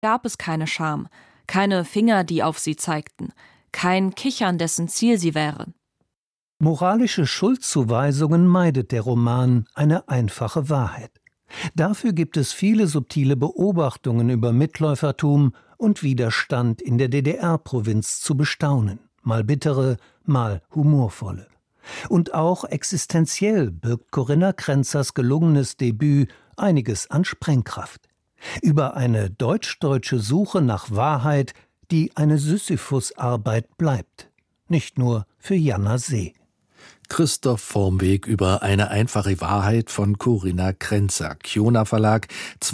gab es keine Scham, keine Finger, die auf sie zeigten, kein Kichern, dessen Ziel sie wäre. Moralische Schuldzuweisungen meidet der Roman, eine einfache Wahrheit. Dafür gibt es viele subtile Beobachtungen über Mitläufertum und Widerstand in der DDR-Provinz zu bestaunen, mal bittere, mal humorvolle. Und auch existenziell birgt Corinna Krenzers gelungenes Debüt einiges an Sprengkraft. Über eine deutsch-deutsche Suche nach Wahrheit, die eine Sisyphus-Arbeit bleibt. Nicht nur für Jana See. Christoph Vormweg über eine einfache Wahrheit von Corinna Krenzer. Kiona Verlag,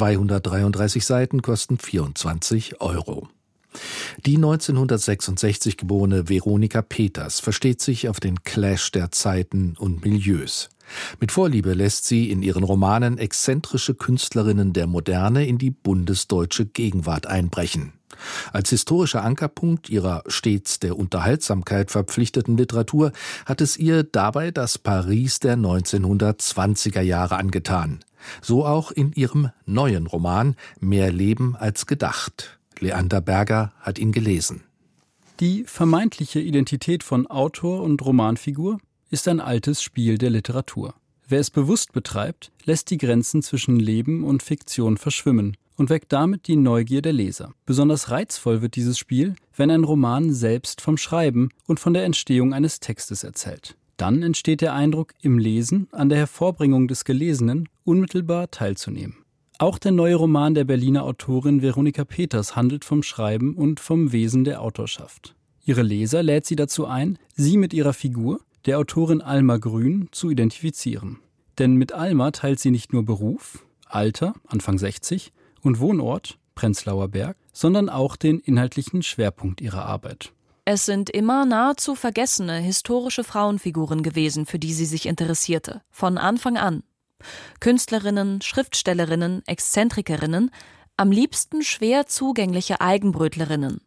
233 Seiten, kosten 24 €. Die 1966 geborene Veronika Peters versteht sich auf den Clash der Zeiten und Milieus. Mit Vorliebe lässt sie in ihren Romanen exzentrische Künstlerinnen der Moderne in die bundesdeutsche Gegenwart einbrechen. Als historischer Ankerpunkt ihrer stets der Unterhaltsamkeit verpflichteten Literatur hat es ihr dabei das Paris der 1920er Jahre angetan. So auch in ihrem neuen Roman »Mehr Leben als gedacht«. Leander Berger hat ihn gelesen. Die vermeintliche Identität von Autor und Romanfigur ist ein altes Spiel der Literatur. Wer es bewusst betreibt, lässt die Grenzen zwischen Leben und Fiktion verschwimmen und weckt damit die Neugier der Leser. Besonders reizvoll wird dieses Spiel, wenn ein Roman selbst vom Schreiben und von der Entstehung eines Textes erzählt. Dann entsteht der Eindruck, im Lesen, an der Hervorbringung des Gelesenen, unmittelbar teilzunehmen. Auch der neue Roman der Berliner Autorin Veronika Peters handelt vom Schreiben und vom Wesen der Autorschaft. Ihre Leser lädt sie dazu ein, sie mit ihrer Figur, der Autorin Alma Grün, zu identifizieren. Denn mit Alma teilt sie nicht nur Beruf, Alter, Anfang 60, und Wohnort, Prenzlauer Berg, sondern auch den inhaltlichen Schwerpunkt ihrer Arbeit. Es sind immer nahezu vergessene historische Frauenfiguren gewesen, für die sie sich interessierte, von Anfang an. Künstlerinnen, Schriftstellerinnen, Exzentrikerinnen, am liebsten schwer zugängliche Eigenbrötlerinnen.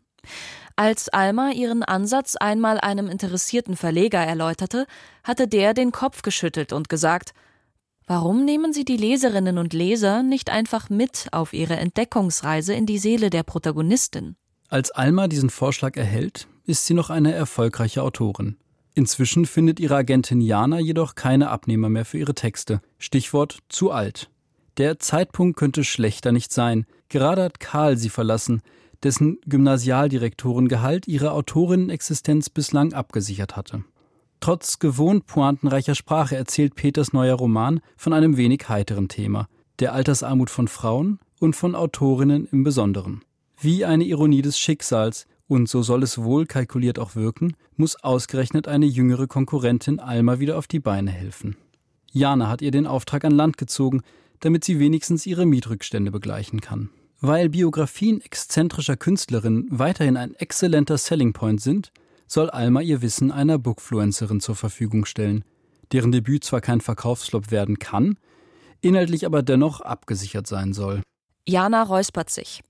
Als Alma ihren Ansatz einmal einem interessierten Verleger erläuterte, hatte der den Kopf geschüttelt und gesagt: Warum nehmen Sie die Leserinnen und Leser nicht einfach mit auf ihre Entdeckungsreise in die Seele der Protagonistin? Als Alma diesen Vorschlag erhält, ist sie noch eine erfolgreiche Autorin. Inzwischen findet ihre Agentin Jana jedoch keine Abnehmer mehr für ihre Texte. Stichwort: zu alt. Der Zeitpunkt könnte schlechter nicht sein. Gerade hat Karl sie verlassen, dessen Gymnasialdirektorengehalt ihre Autorinnen-Existenz bislang abgesichert hatte. Trotz gewohnt pointenreicher Sprache erzählt Peters neuer Roman von einem wenig heiteren Thema, der Altersarmut von Frauen und von Autorinnen im Besonderen. Wie eine Ironie des Schicksals, und so soll es wohl kalkuliert auch wirken, muss ausgerechnet eine jüngere Konkurrentin Alma wieder auf die Beine helfen. Jana hat ihr den Auftrag an Land gezogen, damit sie wenigstens ihre Mietrückstände begleichen kann. Weil Biografien exzentrischer Künstlerinnen weiterhin ein exzellenter Selling-Point sind, soll Alma ihr Wissen einer Bookfluencerin zur Verfügung stellen, deren Debüt zwar kein Verkaufsflop werden kann, inhaltlich aber dennoch abgesichert sein soll. Jana räuspert sich.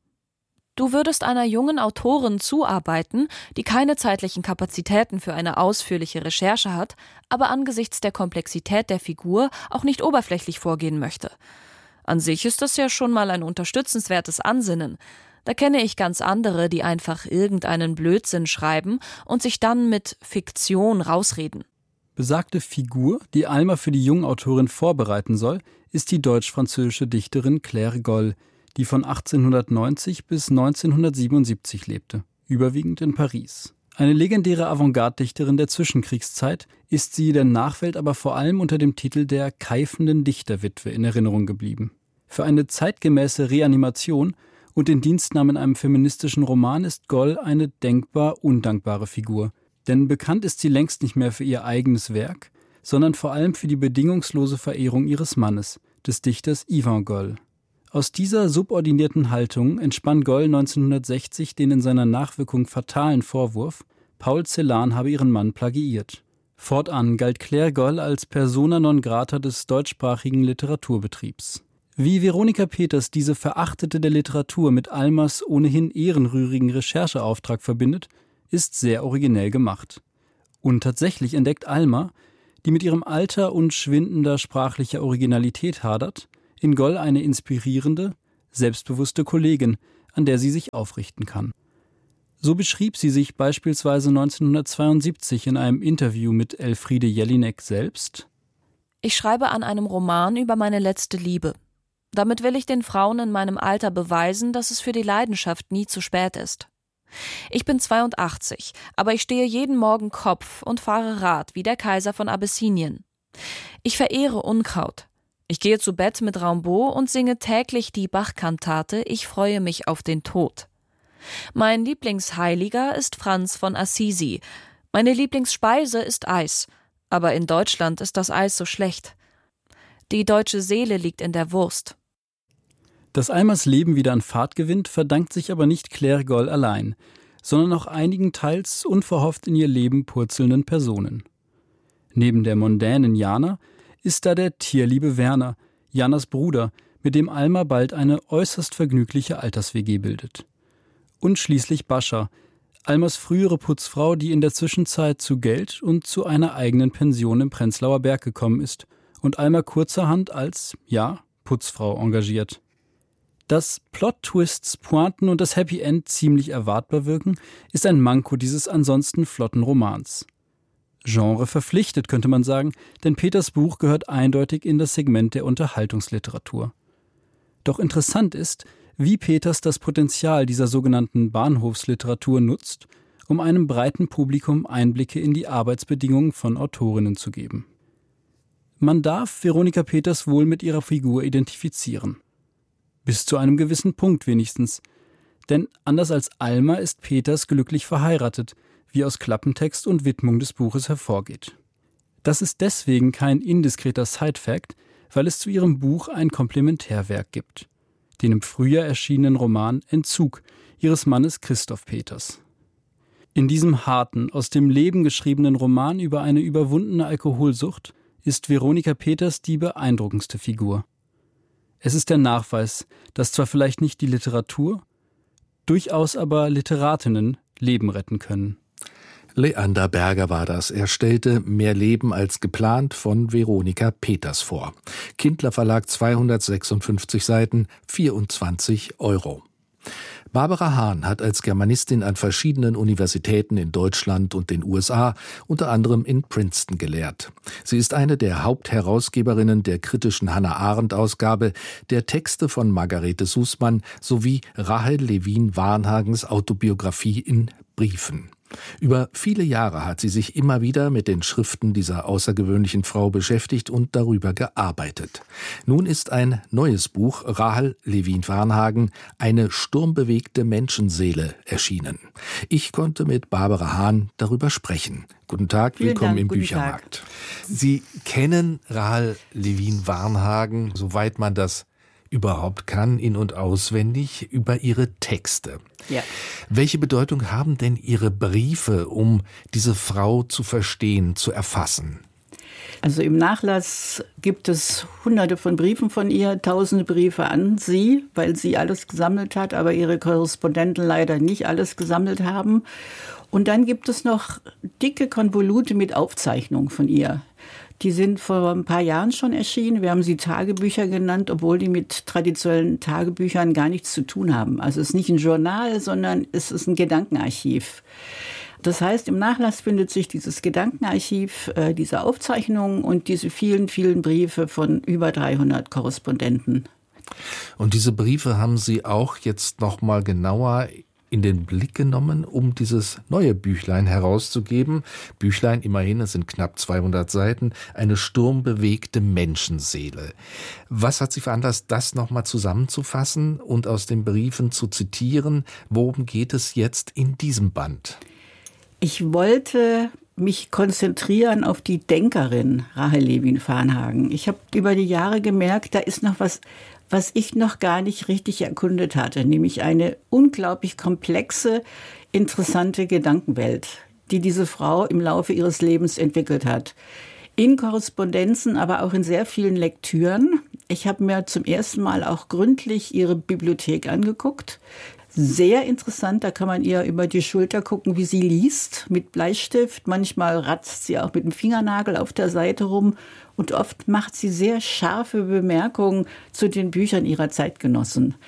Du würdest einer jungen Autorin zuarbeiten, die keine zeitlichen Kapazitäten für eine ausführliche Recherche hat, aber angesichts der Komplexität der Figur auch nicht oberflächlich vorgehen möchte. An sich ist das ja schon mal ein unterstützenswertes Ansinnen. Da kenne ich ganz andere, die einfach irgendeinen Blödsinn schreiben und sich dann mit Fiktion rausreden. Besagte Figur, die Alma für die Jungautorin vorbereiten soll, ist die deutsch-französische Dichterin Claire Goll, die von 1890 bis 1977 lebte, überwiegend in Paris. Eine legendäre Avantgarde-Dichterin der Zwischenkriegszeit ist sie der Nachwelt aber vor allem unter dem Titel der keifenden Dichterwitwe in Erinnerung geblieben. Für eine zeitgemäße Reanimation und den Dienstnamen in einem feministischen Roman ist Goll eine denkbar undankbare Figur. Denn bekannt ist sie längst nicht mehr für ihr eigenes Werk, sondern vor allem für die bedingungslose Verehrung ihres Mannes, des Dichters Yvan Goll. Aus dieser subordinierten Haltung entspann Goll 1960 den in seiner Nachwirkung fatalen Vorwurf, Paul Celan habe ihren Mann plagiiert. Fortan galt Claire Goll als persona non grata des deutschsprachigen Literaturbetriebs. Wie Veronika Peters diese Verachtete der Literatur mit Almas ohnehin ehrenrührigen Rechercheauftrag verbindet, ist sehr originell gemacht. Und tatsächlich entdeckt Alma, die mit ihrem Alter und schwindender sprachlicher Originalität hadert, in Goll eine inspirierende, selbstbewusste Kollegin, an der sie sich aufrichten kann. So beschrieb sie sich beispielsweise 1972 in einem Interview mit Elfriede Jelinek selbst: Ich schreibe an einem Roman über meine letzte Liebe. Damit will ich den Frauen in meinem Alter beweisen, dass es für die Leidenschaft nie zu spät ist. Ich bin 82, aber ich stehe jeden Morgen Kopf und fahre Rad wie der Kaiser von Abessinien. Ich verehre Unkraut. Ich gehe zu Bett mit Rimbaud und singe täglich die Bach-Kantate »Ich freue mich auf den Tod«. Mein Lieblingsheiliger ist Franz von Assisi. Meine Lieblingsspeise ist Eis. Aber in Deutschland ist das Eis so schlecht. Die deutsche Seele liegt in der Wurst. Dass Almers Leben wieder an Fahrt gewinnt, verdankt sich aber nicht Claire Goll allein, sondern auch einigen teils unverhofft in ihr Leben purzelnden Personen. Neben der mondänen Jana ist da der tierliebe Werner, Janas Bruder, mit dem Alma bald eine äußerst vergnügliche Alters-WG bildet. Und schließlich Bascha, Almas frühere Putzfrau, die in der Zwischenzeit zu Geld und zu einer eigenen Pension im Prenzlauer Berg gekommen ist und Alma kurzerhand als, Putzfrau engagiert. Dass Plot-Twists, Pointen und das Happy End ziemlich erwartbar wirken, ist ein Manko dieses ansonsten flotten Romans. Genre verpflichtet, könnte man sagen, denn Peters Buch gehört eindeutig in das Segment der Unterhaltungsliteratur. Doch interessant ist, wie Peters das Potenzial dieser sogenannten Bahnhofsliteratur nutzt, um einem breiten Publikum Einblicke in die Arbeitsbedingungen von Autorinnen zu geben. Man darf Veronika Peters wohl mit ihrer Figur identifizieren. Bis zu einem gewissen Punkt wenigstens. Denn anders als Alma ist Peters glücklich verheiratet, wie aus Klappentext und Widmung des Buches hervorgeht. Das ist deswegen kein indiskreter Side-Fact, weil es zu ihrem Buch ein Komplementärwerk gibt. Den im Frühjahr erschienenen Roman Entzug ihres Mannes Christoph Peters. In diesem harten, aus dem Leben geschriebenen Roman über eine überwundene Alkoholsucht ist Veronika Peters die beeindruckendste Figur. Es ist der Nachweis, dass zwar vielleicht nicht die Literatur, durchaus aber Literatinnen Leben retten können. Leander Berger war das. Er stellte Mehr Leben als geplant von Veronika Peters vor. Kindler Verlag, 256 Seiten, 24 €. Barbara Hahn hat als Germanistin an verschiedenen Universitäten in Deutschland und den USA, unter anderem in Princeton, gelehrt. Sie ist eine der Hauptherausgeberinnen der kritischen Hannah-Arendt-Ausgabe, der Texte von Margarete Sußmann sowie Rahel Levin-Warnhagens Autobiografie in Briefen. Über viele Jahre hat sie sich immer wieder mit den Schriften dieser außergewöhnlichen Frau beschäftigt und darüber gearbeitet. Nun ist ein neues Buch, Rahel Levin-Warnhagen, eine sturmbewegte Menschenseele, erschienen. Ich konnte mit Barbara Hahn darüber sprechen. Guten Tag, willkommen im Büchermarkt. Sie kennen Rahel Levin-Warnhagen, soweit man das überhaupt kann, in- und auswendig, über ihre Texte. Ja. Welche Bedeutung haben denn Ihre Briefe, um diese Frau zu verstehen, zu erfassen? Also im Nachlass gibt es Hunderte von Briefen von ihr, tausende Briefe an sie, weil sie alles gesammelt hat, aber ihre Korrespondenten leider nicht alles gesammelt haben. Und dann gibt es noch dicke Konvolute mit Aufzeichnungen von ihr. Die sind vor ein paar Jahren schon erschienen. Wir haben sie Tagebücher genannt, obwohl die mit traditionellen Tagebüchern gar nichts zu tun haben. Also es ist nicht ein Journal, sondern es ist ein Gedankenarchiv. Das heißt, im Nachlass findet sich dieses Gedankenarchiv, diese Aufzeichnungen und diese vielen, vielen Briefe von über 300 Korrespondenten. Und diese Briefe haben Sie auch jetzt noch mal genauer in den Blick genommen, um dieses neue Büchlein herauszugeben. Büchlein, immerhin, es sind knapp 200 Seiten, eine sturmbewegte Menschenseele. Was hat Sie veranlasst, das nochmal zusammenzufassen und aus den Briefen zu zitieren? Worum geht es jetzt in diesem Band? Ich wollte mich konzentrieren auf die Denkerin Rahel Levin-Warnhagen. Ich habe über die Jahre gemerkt, da ist noch was ich noch gar nicht richtig erkundet hatte, nämlich eine unglaublich komplexe, interessante Gedankenwelt, die diese Frau im Laufe ihres Lebens entwickelt hat. In Korrespondenzen, aber auch in sehr vielen Lektüren. Ich habe mir zum ersten Mal auch gründlich ihre Bibliothek angeguckt. Sehr interessant, da kann man ihr über die Schulter gucken, wie sie liest, mit Bleistift. Manchmal ratzt sie auch mit dem Fingernagel auf der Seite rum. Und oft macht sie sehr scharfe Bemerkungen zu den Büchern ihrer Zeitgenossen.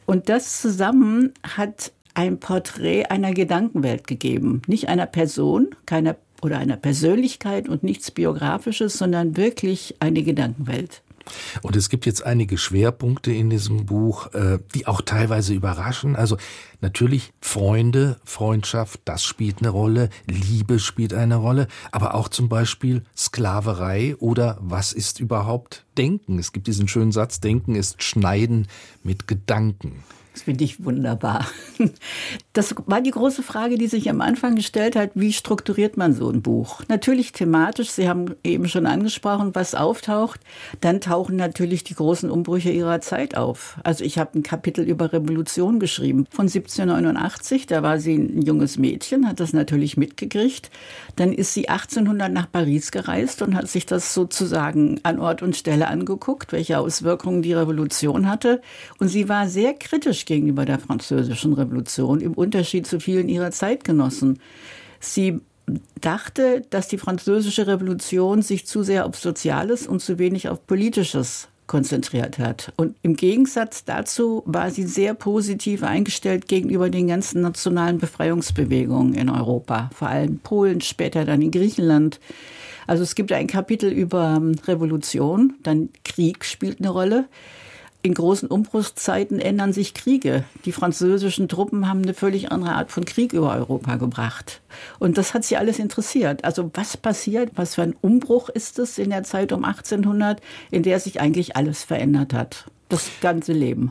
Und das zusammen hat ein Porträt einer Gedankenwelt gegeben. Nicht einer Person, oder einer Persönlichkeit und nichts Biografisches, sondern wirklich eine Gedankenwelt. Und es gibt jetzt einige Schwerpunkte in diesem Buch, die auch teilweise überraschen. Also natürlich Freunde, Freundschaft, das spielt eine Rolle, Liebe spielt eine Rolle, aber auch zum Beispiel Sklaverei oder was ist überhaupt Denken? Es gibt diesen schönen Satz, Denken ist Schneiden mit Gedanken. Das finde ich wunderbar. Das war die große Frage, die sich am Anfang gestellt hat, wie strukturiert man so ein Buch? Natürlich thematisch, Sie haben eben schon angesprochen, was auftaucht. Dann tauchen natürlich die großen Umbrüche ihrer Zeit auf. Also ich habe ein Kapitel über Revolution geschrieben von 1789. Da war sie ein junges Mädchen, hat das natürlich mitgekriegt. Dann ist sie 1800 nach Paris gereist und hat sich das sozusagen an Ort und Stelle angeguckt, welche Auswirkungen die Revolution hatte. Und sie war sehr kritisch gegenüber der französischen Revolution, im Unterschied zu vielen ihrer Zeitgenossen. Sie dachte, dass die französische Revolution sich zu sehr auf Soziales und zu wenig auf Politisches konzentriert hat. Und im Gegensatz dazu war sie sehr positiv eingestellt gegenüber den ganzen nationalen Befreiungsbewegungen in Europa, vor allem Polen, später dann in Griechenland. Also es gibt ein Kapitel über Revolution, dann Krieg spielt eine Rolle. In großen Umbruchszeiten ändern sich Kriege. Die französischen Truppen haben eine völlig andere Art von Krieg über Europa gebracht. Und das hat sie alles interessiert. Also was passiert, was für ein Umbruch ist es in der Zeit um 1800, in der sich eigentlich alles verändert hat. Das ganze Leben.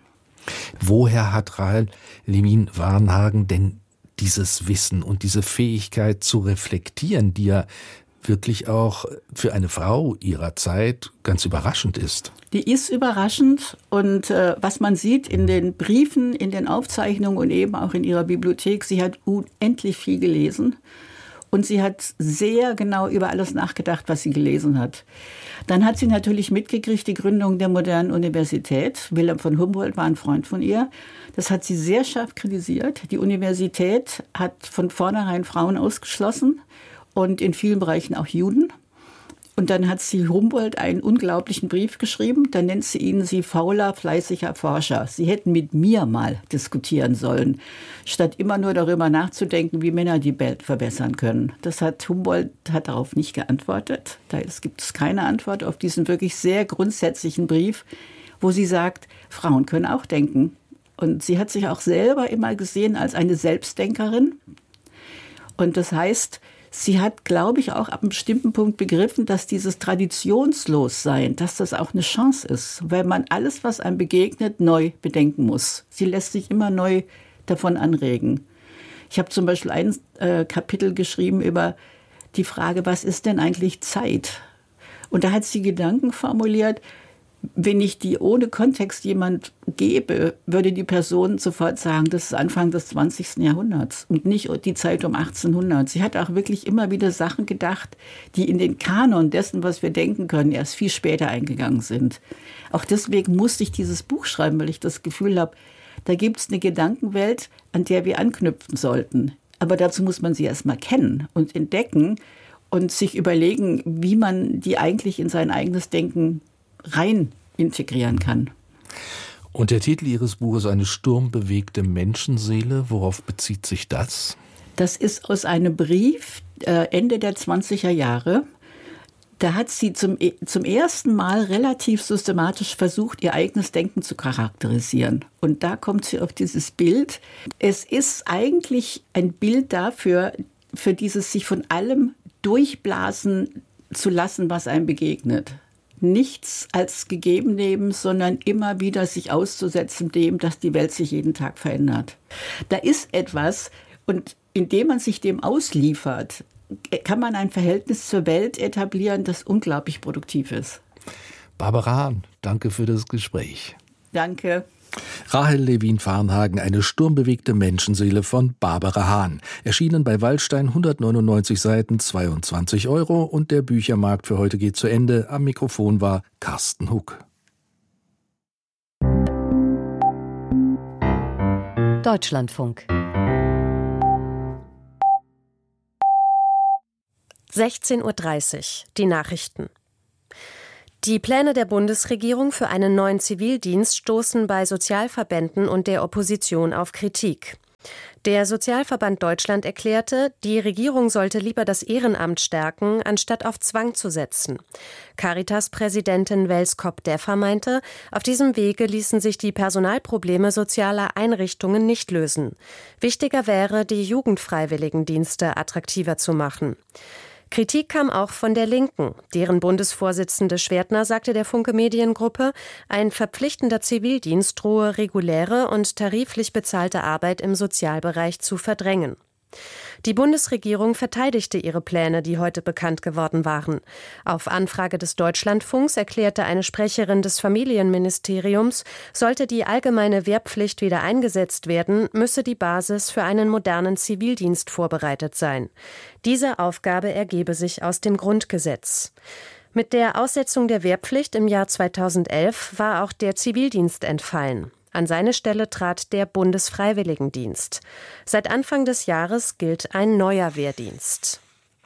Woher hat Rahel Levin-Varnhagen denn dieses Wissen und diese Fähigkeit zu reflektieren, die ja wirklich auch für eine Frau ihrer Zeit ganz überraschend ist? Die ist überraschend und was man sieht in den Briefen, in den Aufzeichnungen und eben auch in ihrer Bibliothek, sie hat unendlich viel gelesen und sie hat sehr genau über alles nachgedacht, was sie gelesen hat. Dann hat sie natürlich mitgekriegt, die Gründung der modernen Universität. Wilhelm von Humboldt war ein Freund von ihr. Das hat sie sehr scharf kritisiert. Die Universität hat von vornherein Frauen ausgeschlossen und in vielen Bereichen auch Juden. Und dann hat sie Humboldt einen unglaublichen Brief geschrieben. Da nennt sie ihn fauler, fleißiger Forscher. Sie hätten mit mir mal diskutieren sollen, statt immer nur darüber nachzudenken, wie Männer die Welt verbessern können. Humboldt hat darauf nicht geantwortet. Gibt es keine Antwort auf diesen wirklich sehr grundsätzlichen Brief, wo sie sagt, Frauen können auch denken. Und sie hat sich auch selber immer gesehen als eine Selbstdenkerin. Und das heißt, sie hat, glaube ich, auch ab einem bestimmten Punkt begriffen, dass dieses Traditionslossein, dass das auch eine Chance ist, weil man alles, was einem begegnet, neu bedenken muss. Sie lässt sich immer neu davon anregen. Ich habe zum Beispiel ein Kapitel geschrieben über die Frage, was ist denn eigentlich Zeit? Und da hat sie Gedanken formuliert, wenn ich die ohne Kontext jemand gebe, würde die Person sofort sagen, das ist Anfang des 20. Jahrhunderts und nicht die Zeit um 1800. Sie hat auch wirklich immer wieder Sachen gedacht, die in den Kanon dessen, was wir denken können, erst viel später eingegangen sind. Auch deswegen musste ich dieses Buch schreiben, weil ich das Gefühl habe, da gibt es eine Gedankenwelt, an der wir anknüpfen sollten. Aber dazu muss man sie erst mal kennen und entdecken und sich überlegen, wie man die eigentlich in sein eigenes Denken rein integrieren kann. Und der Titel Ihres Buches, eine sturmbewegte Menschenseele, worauf bezieht sich das? Das ist aus einem Brief Ende der 20er Jahre. Da hat sie zum ersten Mal relativ systematisch versucht, ihr eigenes Denken zu charakterisieren. Und da kommt sie auf dieses Bild. Es ist eigentlich ein Bild dafür, für dieses sich von allem durchblasen zu lassen, was einem begegnet. Nichts als gegeben nehmen, sondern immer wieder sich auszusetzen dem, dass die Welt sich jeden Tag verändert. Da ist etwas und indem man sich dem ausliefert, kann man ein Verhältnis zur Welt etablieren, das unglaublich produktiv ist. Barbara Hahn, danke für das Gespräch. Danke. Rahel Levin-Varnhagen, eine sturmbewegte Menschenseele von Barbara Hahn. Erschienen bei Wallstein, 199 Seiten, 22 € und der Büchermarkt für heute geht zu Ende. Am Mikrofon war Carsten Huck. Deutschlandfunk 16:30 Uhr, die Nachrichten. Die Pläne der Bundesregierung für einen neuen Zivildienst stoßen bei Sozialverbänden und der Opposition auf Kritik. Der Sozialverband Deutschland erklärte, die Regierung sollte lieber das Ehrenamt stärken, anstatt auf Zwang zu setzen. Caritas-Präsidentin Wels Kopp-Deffer meinte, auf diesem Wege ließen sich die Personalprobleme sozialer Einrichtungen nicht lösen. Wichtiger wäre, die Jugendfreiwilligendienste attraktiver zu machen. Kritik kam auch von der Linken. Deren Bundesvorsitzende Schwertner sagte der Funke Mediengruppe, ein verpflichtender Zivildienst drohe reguläre und tariflich bezahlte Arbeit im Sozialbereich zu verdrängen. Die Bundesregierung verteidigte ihre Pläne, die heute bekannt geworden waren. Auf Anfrage des Deutschlandfunks erklärte eine Sprecherin des Familienministeriums, sollte die allgemeine Wehrpflicht wieder eingesetzt werden, müsse die Basis für einen modernen Zivildienst vorbereitet sein. Diese Aufgabe ergebe sich aus dem Grundgesetz. Mit der Aussetzung der Wehrpflicht im Jahr 2011 war auch der Zivildienst entfallen. An seine Stelle trat der Bundesfreiwilligendienst. Seit Anfang des Jahres gilt ein neuer Wehrdienst.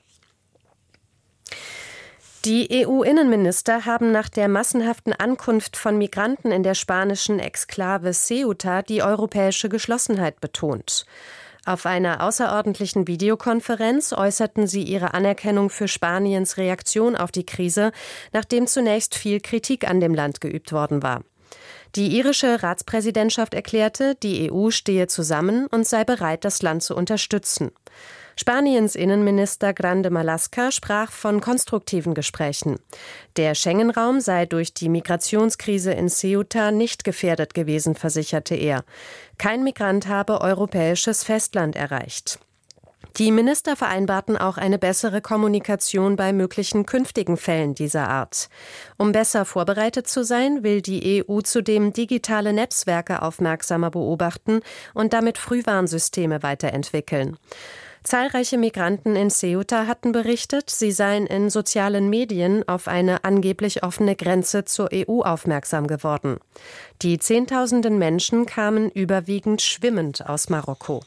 Die EU-Innenminister haben nach der massenhaften Ankunft von Migranten in der spanischen Exklave Ceuta die europäische Geschlossenheit betont. Auf einer außerordentlichen Videokonferenz äußerten sie ihre Anerkennung für Spaniens Reaktion auf die Krise, nachdem zunächst viel Kritik an dem Land geübt worden war. Die irische Ratspräsidentschaft erklärte, die EU stehe zusammen und sei bereit, das Land zu unterstützen. Spaniens Innenminister Grande Marlaska sprach von konstruktiven Gesprächen. Der Schengen-Raum sei durch die Migrationskrise in Ceuta nicht gefährdet gewesen, versicherte er. Kein Migrant habe europäisches Festland erreicht. Die Minister vereinbarten auch eine bessere Kommunikation bei möglichen künftigen Fällen dieser Art. Um besser vorbereitet zu sein, will die EU zudem digitale Netzwerke aufmerksamer beobachten und damit Frühwarnsysteme weiterentwickeln. Zahlreiche Migranten in Ceuta hatten berichtet, sie seien in sozialen Medien auf eine angeblich offene Grenze zur EU aufmerksam geworden. Die Zehntausenden Menschen kamen überwiegend schwimmend aus Marokko.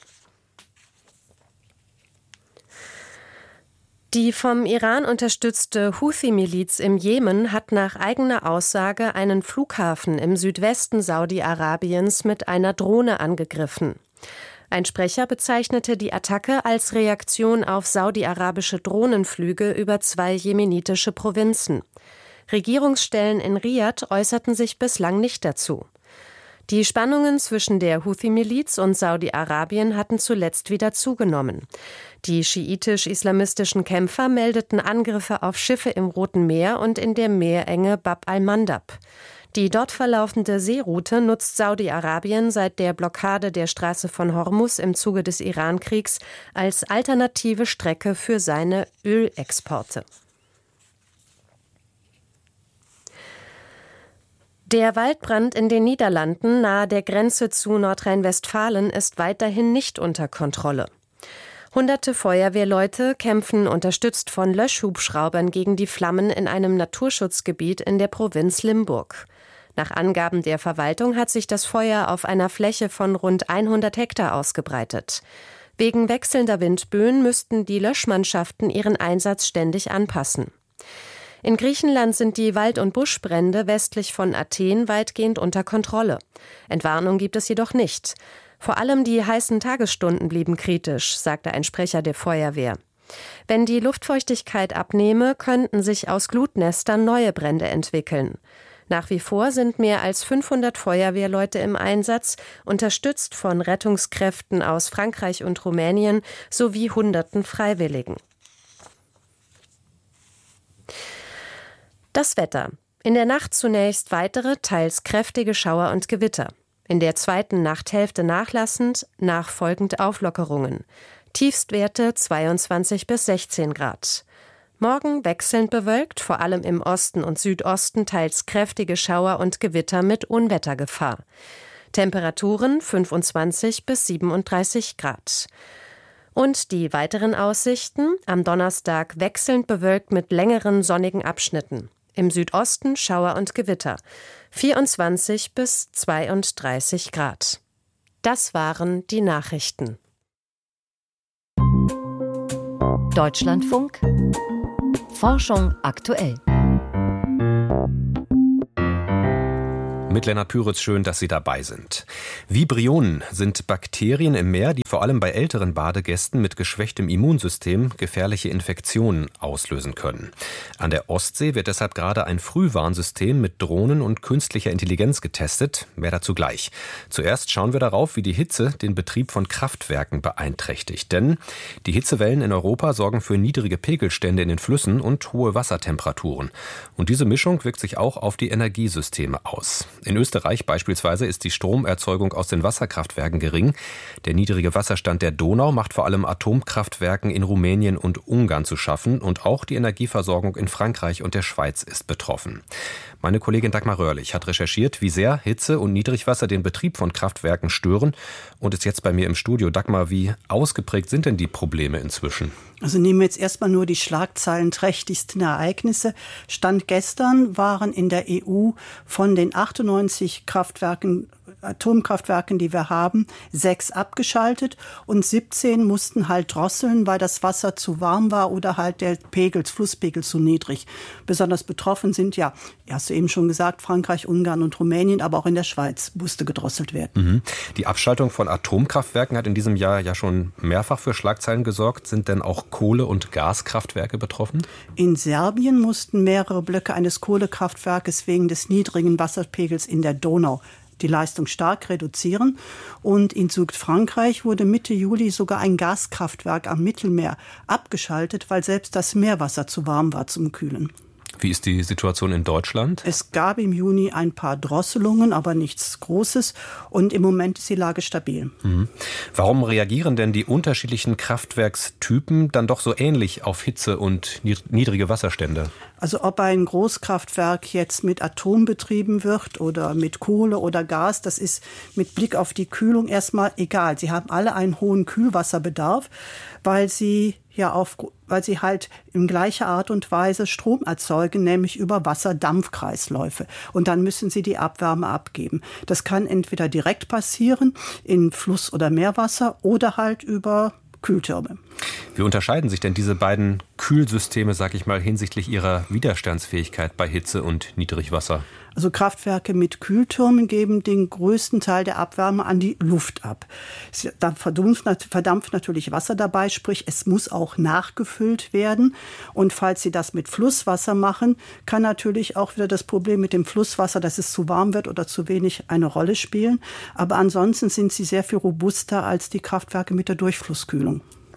Die vom Iran unterstützte Houthi-Miliz im Jemen hat nach eigener Aussage einen Flughafen im Südwesten Saudi-Arabiens mit einer Drohne angegriffen. Ein Sprecher bezeichnete die Attacke als Reaktion auf saudi-arabische Drohnenflüge über 2 jemenitische Provinzen. Regierungsstellen in Riad äußerten sich bislang nicht dazu. Die Spannungen zwischen der Houthi-Miliz und Saudi-Arabien hatten zuletzt wieder zugenommen. Die schiitisch-islamistischen Kämpfer meldeten Angriffe auf Schiffe im Roten Meer und in der Meerenge Bab al-Mandab. Die dort verlaufende Seeroute nutzt Saudi-Arabien seit der Blockade der Straße von Hormuz im Zuge des Iran-Kriegs als alternative Strecke für seine Ölexporte. Der Waldbrand in den Niederlanden nahe der Grenze zu Nordrhein-Westfalen ist weiterhin nicht unter Kontrolle. Hunderte Feuerwehrleute kämpfen unterstützt von Löschhubschraubern gegen die Flammen in einem Naturschutzgebiet in der Provinz Limburg. Nach Angaben der Verwaltung hat sich das Feuer auf einer Fläche von rund 100 Hektar ausgebreitet. Wegen wechselnder Windböen müssten die Löschmannschaften ihren Einsatz ständig anpassen. In Griechenland sind die Wald- und Buschbrände westlich von Athen weitgehend unter Kontrolle. Entwarnung gibt es jedoch nicht. Vor allem die heißen Tagesstunden blieben kritisch, sagte ein Sprecher der Feuerwehr. Wenn die Luftfeuchtigkeit abnehme, könnten sich aus Glutnestern neue Brände entwickeln. Nach wie vor sind mehr als 500 Feuerwehrleute im Einsatz, unterstützt von Rettungskräften aus Frankreich und Rumänien sowie Hunderten Freiwilligen. Das Wetter. In der Nacht zunächst weitere, teils kräftige Schauer und Gewitter. In der zweiten Nachthälfte nachlassend, nachfolgend Auflockerungen. Tiefstwerte 22 bis 16 Grad. Morgen wechselnd bewölkt, vor allem im Osten und Südosten teils kräftige Schauer und Gewitter mit Unwettergefahr. Temperaturen 25 bis 37 Grad. Und die weiteren Aussichten: am Donnerstag wechselnd bewölkt mit längeren sonnigen Abschnitten. Im Südosten Schauer und Gewitter. 24 bis 32 Grad. Das waren die Nachrichten. Deutschlandfunk. Forschung aktuell. Mit Lennart Püritz, schön, dass Sie dabei sind. Vibrionen sind Bakterien im Meer, die vor allem bei älteren Badegästen mit geschwächtem Immunsystem gefährliche Infektionen auslösen können. An der Ostsee wird deshalb gerade ein Frühwarnsystem mit Drohnen und künstlicher Intelligenz getestet. Mehr dazu gleich. Zuerst schauen wir darauf, wie die Hitze den Betrieb von Kraftwerken beeinträchtigt. Denn die Hitzewellen in Europa sorgen für niedrige Pegelstände in den Flüssen und hohe Wassertemperaturen. Und diese Mischung wirkt sich auch auf die Energiesysteme aus. In Österreich beispielsweise ist die Stromerzeugung aus den Wasserkraftwerken gering. Der niedrige Wasserstand der Donau macht vor allem Atomkraftwerken in Rumänien und Ungarn zu schaffen. Und auch die Energieversorgung in Frankreich und der Schweiz ist betroffen. Meine Kollegin Dagmar Röhrlich hat recherchiert, wie sehr Hitze und Niedrigwasser den Betrieb von Kraftwerken stören und ist jetzt bei mir im Studio. Dagmar, wie ausgeprägt sind denn die Probleme inzwischen? Also nehmen wir jetzt erstmal nur die schlagzeilenträchtigsten Ereignisse. Stand gestern waren in der EU von den 98 Atomkraftwerken, die wir haben, 6 abgeschaltet und 17 mussten halt drosseln, weil das Wasser zu warm war oder halt der Flusspegel zu niedrig. Besonders betroffen sind, ja, hast du eben schon gesagt, Frankreich, Ungarn und Rumänien, aber auch in der Schweiz musste gedrosselt werden. Die Abschaltung von Atomkraftwerken hat in diesem Jahr ja schon mehrfach für Schlagzeilen gesorgt. Sind denn auch Kohle- und Gaskraftwerke betroffen? In Serbien mussten mehrere Blöcke eines Kohlekraftwerkes wegen des niedrigen Wasserpegels in der Donau die Leistung stark reduzieren. Und in Südfrankreich wurde Mitte Juli sogar ein Gaskraftwerk am Mittelmeer abgeschaltet, weil selbst das Meerwasser zu warm war zum Kühlen. Wie ist die Situation in Deutschland? Es gab im Juni ein paar Drosselungen, aber nichts Großes. Und im Moment ist die Lage stabil. Warum reagieren denn die unterschiedlichen Kraftwerkstypen dann doch so ähnlich auf Hitze und niedrige Wasserstände? Also ob ein Großkraftwerk jetzt mit Atom betrieben wird oder mit Kohle oder Gas, das ist mit Blick auf die Kühlung erstmal egal. Sie haben alle einen hohen Kühlwasserbedarf, weil sie halt in gleicher Art und Weise Strom erzeugen, nämlich über Wasserdampfkreisläufe. Und dann müssen sie die Abwärme abgeben. Das kann entweder direkt passieren in Fluss- oder Meerwasser oder halt über Kühltürme. Wie unterscheiden sich denn diese beiden Kühlsysteme, sag ich mal, hinsichtlich ihrer Widerstandsfähigkeit bei Hitze und Niedrigwasser? Also Kraftwerke mit Kühltürmen geben den größten Teil der Abwärme an die Luft ab. Da verdampft natürlich Wasser dabei, sprich es muss auch nachgefüllt werden. Und falls Sie das mit Flusswasser machen, kann natürlich auch wieder das Problem mit dem Flusswasser, dass es zu warm wird oder zu wenig, eine Rolle spielen. Aber ansonsten sind sie sehr viel robuster als die Kraftwerke mit der Durchflusskühlung.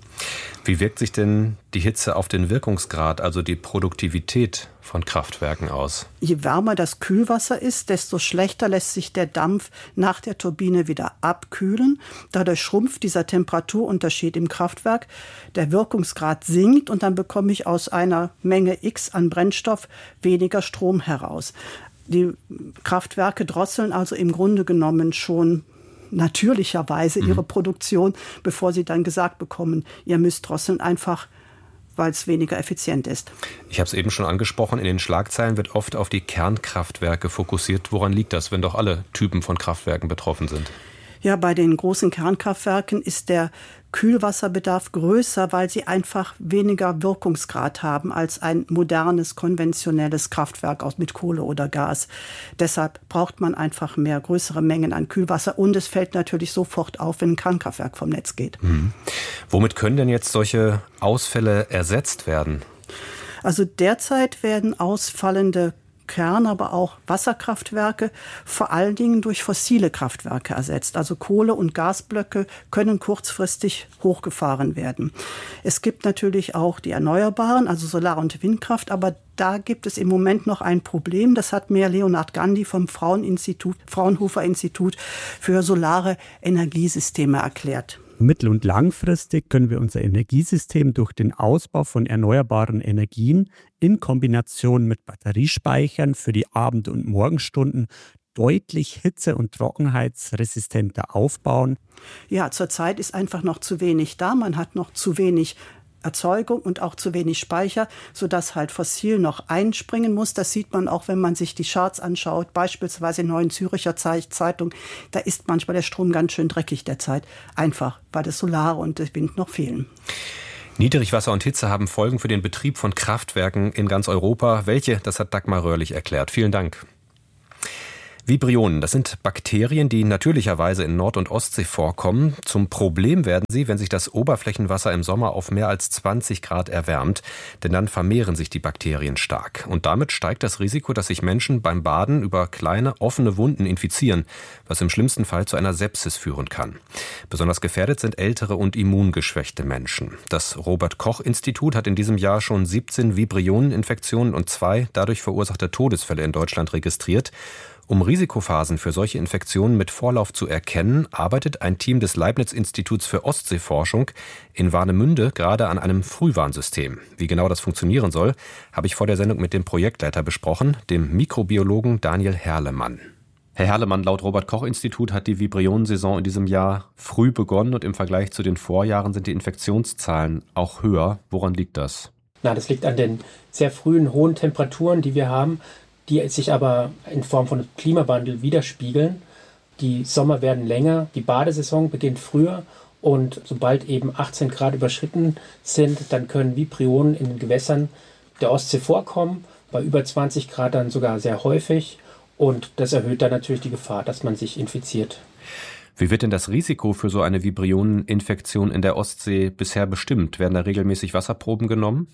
Wie wirkt sich denn die Hitze auf den Wirkungsgrad, also die Produktivität von Kraftwerken aus? Je wärmer das Kühlwasser ist, desto schlechter lässt sich der Dampf nach der Turbine wieder abkühlen. Dadurch schrumpft dieser Temperaturunterschied im Kraftwerk. Der Wirkungsgrad sinkt und dann bekomme ich aus einer Menge X an Brennstoff weniger Strom heraus. Die Kraftwerke drosseln also im Grunde genommen schon natürlicherweise ihre Produktion, bevor sie dann gesagt bekommen, ihr müsst drosseln, einfach weil es weniger effizient ist. Ich habe es eben schon angesprochen, in den Schlagzeilen wird oft auf die Kernkraftwerke fokussiert. Woran liegt das, wenn doch alle Typen von Kraftwerken betroffen sind? Ja, bei den großen Kernkraftwerken ist der Kühlwasserbedarf größer, weil sie einfach weniger Wirkungsgrad haben als ein modernes, konventionelles Kraftwerk mit Kohle oder Gas. Deshalb braucht man einfach mehr, größere Mengen an Kühlwasser. Und es fällt natürlich sofort auf, wenn ein Kernkraftwerk vom Netz geht. Womit können denn jetzt solche Ausfälle ersetzt werden? Also derzeit werden ausfallende aber auch Wasserkraftwerke vor allen Dingen durch fossile Kraftwerke ersetzt. Also Kohle- und Gasblöcke können kurzfristig hochgefahren werden. Es gibt natürlich auch die Erneuerbaren, also Solar- und Windkraft, aber da gibt es im Moment noch ein Problem. Das hat mir Leonhard Gandhi vom Fraunhofer Institut für solare Energiesysteme erklärt. Mittel- und langfristig können wir unser Energiesystem durch den Ausbau von erneuerbaren Energien in Kombination mit Batteriespeichern für die Abend- und Morgenstunden deutlich hitze- und trockenheitsresistenter aufbauen. Ja, zurzeit ist einfach noch zu wenig da. Man hat noch zu wenig Erzeugung und auch zu wenig Speicher, sodass halt fossil noch einspringen muss. Das sieht man auch, wenn man sich die Charts anschaut, beispielsweise in Neuen Züricher Zeitung. Da ist manchmal der Strom ganz schön dreckig derzeit, einfach weil das Solar und der Wind noch fehlen. Niedrigwasser und Hitze haben Folgen für den Betrieb von Kraftwerken in ganz Europa. Welche? Das hat Dagmar Röhrlich erklärt. Vielen Dank. Vibrionen, das sind Bakterien, die natürlicherweise in Nord- und Ostsee vorkommen. Zum Problem werden sie, wenn sich das Oberflächenwasser im Sommer auf mehr als 20 Grad erwärmt, denn dann vermehren sich die Bakterien stark. Und damit steigt das Risiko, dass sich Menschen beim Baden über kleine, offene Wunden infizieren, was im schlimmsten Fall zu einer Sepsis führen kann. Besonders gefährdet sind ältere und immungeschwächte Menschen. Das Robert-Koch-Institut hat in diesem Jahr schon 17 Vibrioneninfektionen und 2 dadurch verursachte Todesfälle in Deutschland registriert. Um Risikophasen für solche Infektionen mit Vorlauf zu erkennen, arbeitet ein Team des Leibniz-Instituts für Ostseeforschung in Warnemünde gerade an einem Frühwarnsystem. Wie genau das funktionieren soll, habe ich vor der Sendung mit dem Projektleiter besprochen, dem Mikrobiologen Daniel Herlemann. Herr Herlemann, laut Robert-Koch-Institut hat die Vibrionensaison in diesem Jahr früh begonnen und im Vergleich zu den Vorjahren sind die Infektionszahlen auch höher. Woran liegt das? Das liegt an den sehr frühen hohen Temperaturen, die wir haben, die sich aber in Form von Klimawandel widerspiegeln. Die Sommer werden länger, die Badesaison beginnt früher und sobald eben 18 Grad überschritten sind, dann können Vibrionen in den Gewässern der Ostsee vorkommen, bei über 20 Grad dann sogar sehr häufig und das erhöht dann natürlich die Gefahr, dass man sich infiziert. Wie wird denn das Risiko für so eine Vibrioneninfektion in der Ostsee bisher bestimmt? Werden da regelmäßig Wasserproben genommen?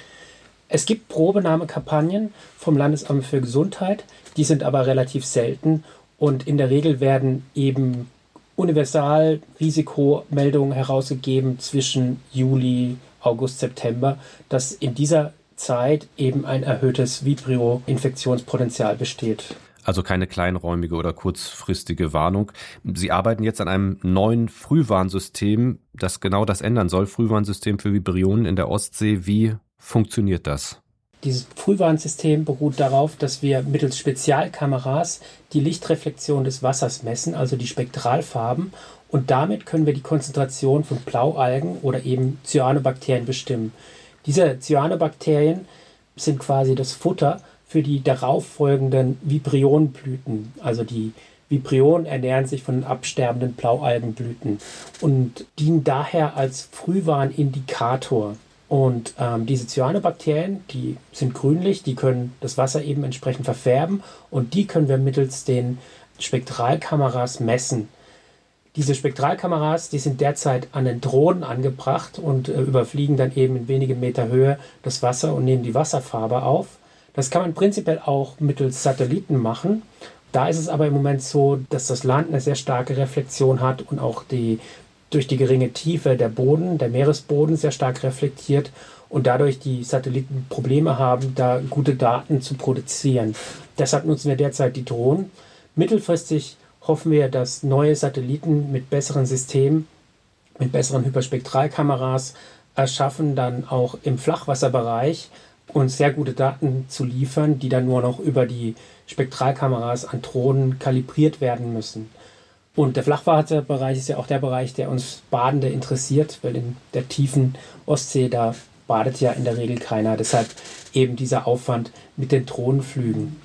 Es gibt Probenahmekampagnen vom Landesamt für Gesundheit, die sind aber relativ selten und in der Regel werden eben universal Risikomeldungen herausgegeben zwischen Juli, August, September, dass in dieser Zeit eben ein erhöhtes Vibrio-Infektionspotenzial besteht. Also keine kleinräumige oder kurzfristige Warnung. Sie arbeiten jetzt an einem neuen Frühwarnsystem, das genau das ändern soll. Frühwarnsystem für Vibrionen in der Ostsee. Wie funktioniert das? Dieses Frühwarnsystem beruht darauf, dass wir mittels Spezialkameras die Lichtreflexion des Wassers messen, also die Spektralfarben. Und damit können wir die Konzentration von Blaualgen oder eben Cyanobakterien bestimmen. Diese Cyanobakterien sind quasi das Futter für die darauffolgenden Vibrionenblüten. Also die Vibrionen ernähren sich von absterbenden Blaualgenblüten und dienen daher als Frühwarnindikator. Und diese Cyanobakterien, die sind grünlich, die können das Wasser eben entsprechend verfärben und die können wir mittels den Spektralkameras messen. Diese Spektralkameras, die sind derzeit an den Drohnen angebracht und überfliegen dann eben in wenigen Meter Höhe das Wasser und nehmen die Wasserfarbe auf. Das kann man prinzipiell auch mittels Satelliten machen. Da ist es aber im Moment so, dass das Land eine sehr starke Reflexion hat und auch durch die geringe Tiefe der Meeresboden sehr stark reflektiert und dadurch die Satelliten Probleme haben, da gute Daten zu produzieren. Deshalb nutzen wir derzeit die Drohnen. Mittelfristig hoffen wir, dass neue Satelliten mit besseren Systemen, mit besseren Hyperspektralkameras erschaffen, dann auch im Flachwasserbereich uns sehr gute Daten zu liefern, die dann nur noch über die Spektralkameras an Drohnen kalibriert werden müssen. Und der Flachwasserbereich ist ja auch der Bereich, der uns Badende interessiert, weil in der tiefen Ostsee, da badet ja in der Regel keiner. Deshalb eben dieser Aufwand mit den Drohnenflügen.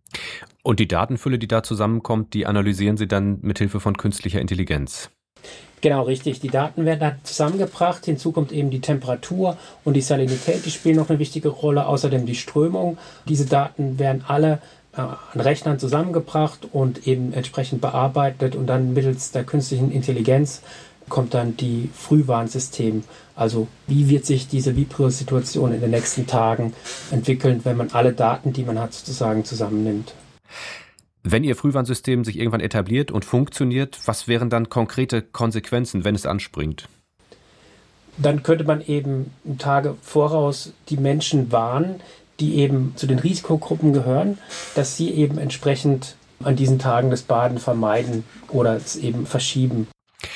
Und die Datenfülle, die da zusammenkommt, die analysieren Sie dann mit Hilfe von künstlicher Intelligenz? Genau, richtig. Die Daten werden dann zusammengebracht. Hinzu kommt eben die Temperatur und die Salinität, die spielen noch eine wichtige Rolle. Außerdem die Strömung. Diese Daten werden alle an Rechnern zusammengebracht und eben entsprechend bearbeitet und dann mittels der künstlichen Intelligenz kommt dann die Frühwarnsystem. Also wie wird sich diese Vibrio-Situation in den nächsten Tagen entwickeln, wenn man alle Daten, die man hat, sozusagen zusammennimmt. Wenn Ihr Frühwarnsystem sich irgendwann etabliert und funktioniert, was wären dann konkrete Konsequenzen, wenn es anspringt? Dann könnte man eben Tage voraus die Menschen warnen, die eben zu den Risikogruppen gehören, dass sie eben entsprechend an diesen Tagen das Baden vermeiden oder es eben verschieben.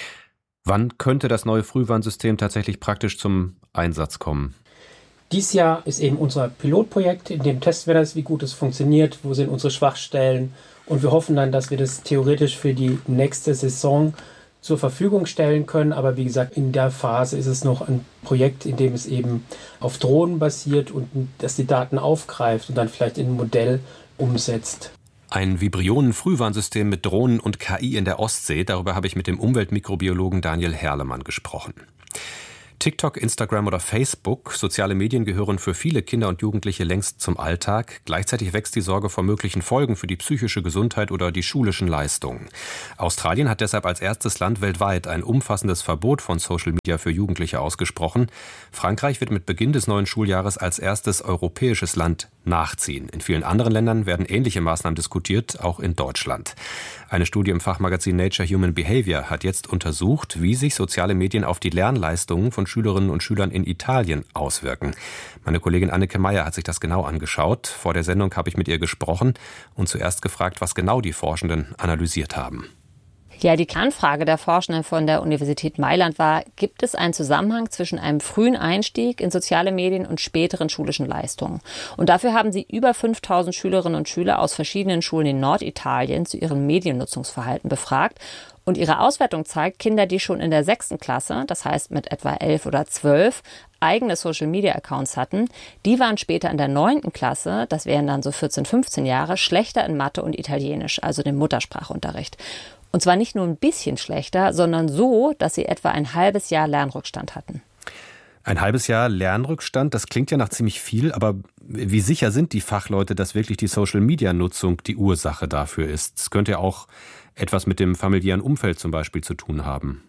Wann könnte das neue Frühwarnsystem tatsächlich praktisch zum Einsatz kommen? Dieses Jahr ist eben unser Pilotprojekt, in dem testen wir das, wie gut es funktioniert, wo sind unsere Schwachstellen und wir hoffen dann, dass wir das theoretisch für die nächste Saison zur Verfügung stellen können. Aber wie gesagt, in der Phase ist es noch ein Projekt, in dem es eben auf Drohnen basiert und das die Daten aufgreift und dann vielleicht in ein Modell umsetzt. Ein Vibrionen-Frühwarnsystem mit Drohnen und KI in der Ostsee, darüber habe ich mit dem Umweltmikrobiologen Daniel Herlemann gesprochen. TikTok, Instagram oder Facebook, soziale Medien gehören für viele Kinder und Jugendliche längst zum Alltag. Gleichzeitig wächst die Sorge vor möglichen Folgen für die psychische Gesundheit oder die schulischen Leistungen. Australien hat deshalb als erstes Land weltweit ein umfassendes Verbot von Social Media für Jugendliche ausgesprochen. Frankreich wird mit Beginn des neuen Schuljahres als erstes europäisches Land nachziehen. In vielen anderen Ländern werden ähnliche Maßnahmen diskutiert, auch in Deutschland. Eine Studie im Fachmagazin Nature Human Behavior hat jetzt untersucht, wie sich soziale Medien auf die Lernleistungen von Schülerinnen und Schülern in Italien auswirken. Meine Kollegin Anneke Meyer hat sich das genau angeschaut. Vor der Sendung habe ich mit ihr gesprochen und zuerst gefragt, was genau die Forschenden analysiert haben. Ja, die Kernfrage der Forschenden von der Universität Mailand war, gibt es einen Zusammenhang zwischen einem frühen Einstieg in soziale Medien und späteren schulischen Leistungen? Und dafür haben sie über 5000 Schülerinnen und Schüler aus verschiedenen Schulen in Norditalien zu ihrem Mediennutzungsverhalten befragt. Und ihre Auswertung zeigt, Kinder, die schon in der 6. Klasse, das heißt mit etwa 11 oder 12, eigene Social-Media-Accounts hatten, die waren später in der 9. Klasse, das wären dann so 14, 15 Jahre, schlechter in Mathe und Italienisch, also dem Muttersprachunterricht. Und zwar nicht nur ein bisschen schlechter, sondern so, dass sie etwa ein halbes Jahr Lernrückstand hatten. Ein halbes Jahr Lernrückstand, das klingt ja nach ziemlich viel, aber wie sicher sind die Fachleute, dass wirklich die Social-Media-Nutzung die Ursache dafür ist? Es könnte ja auch etwas mit dem familiären Umfeld zum Beispiel zu tun haben.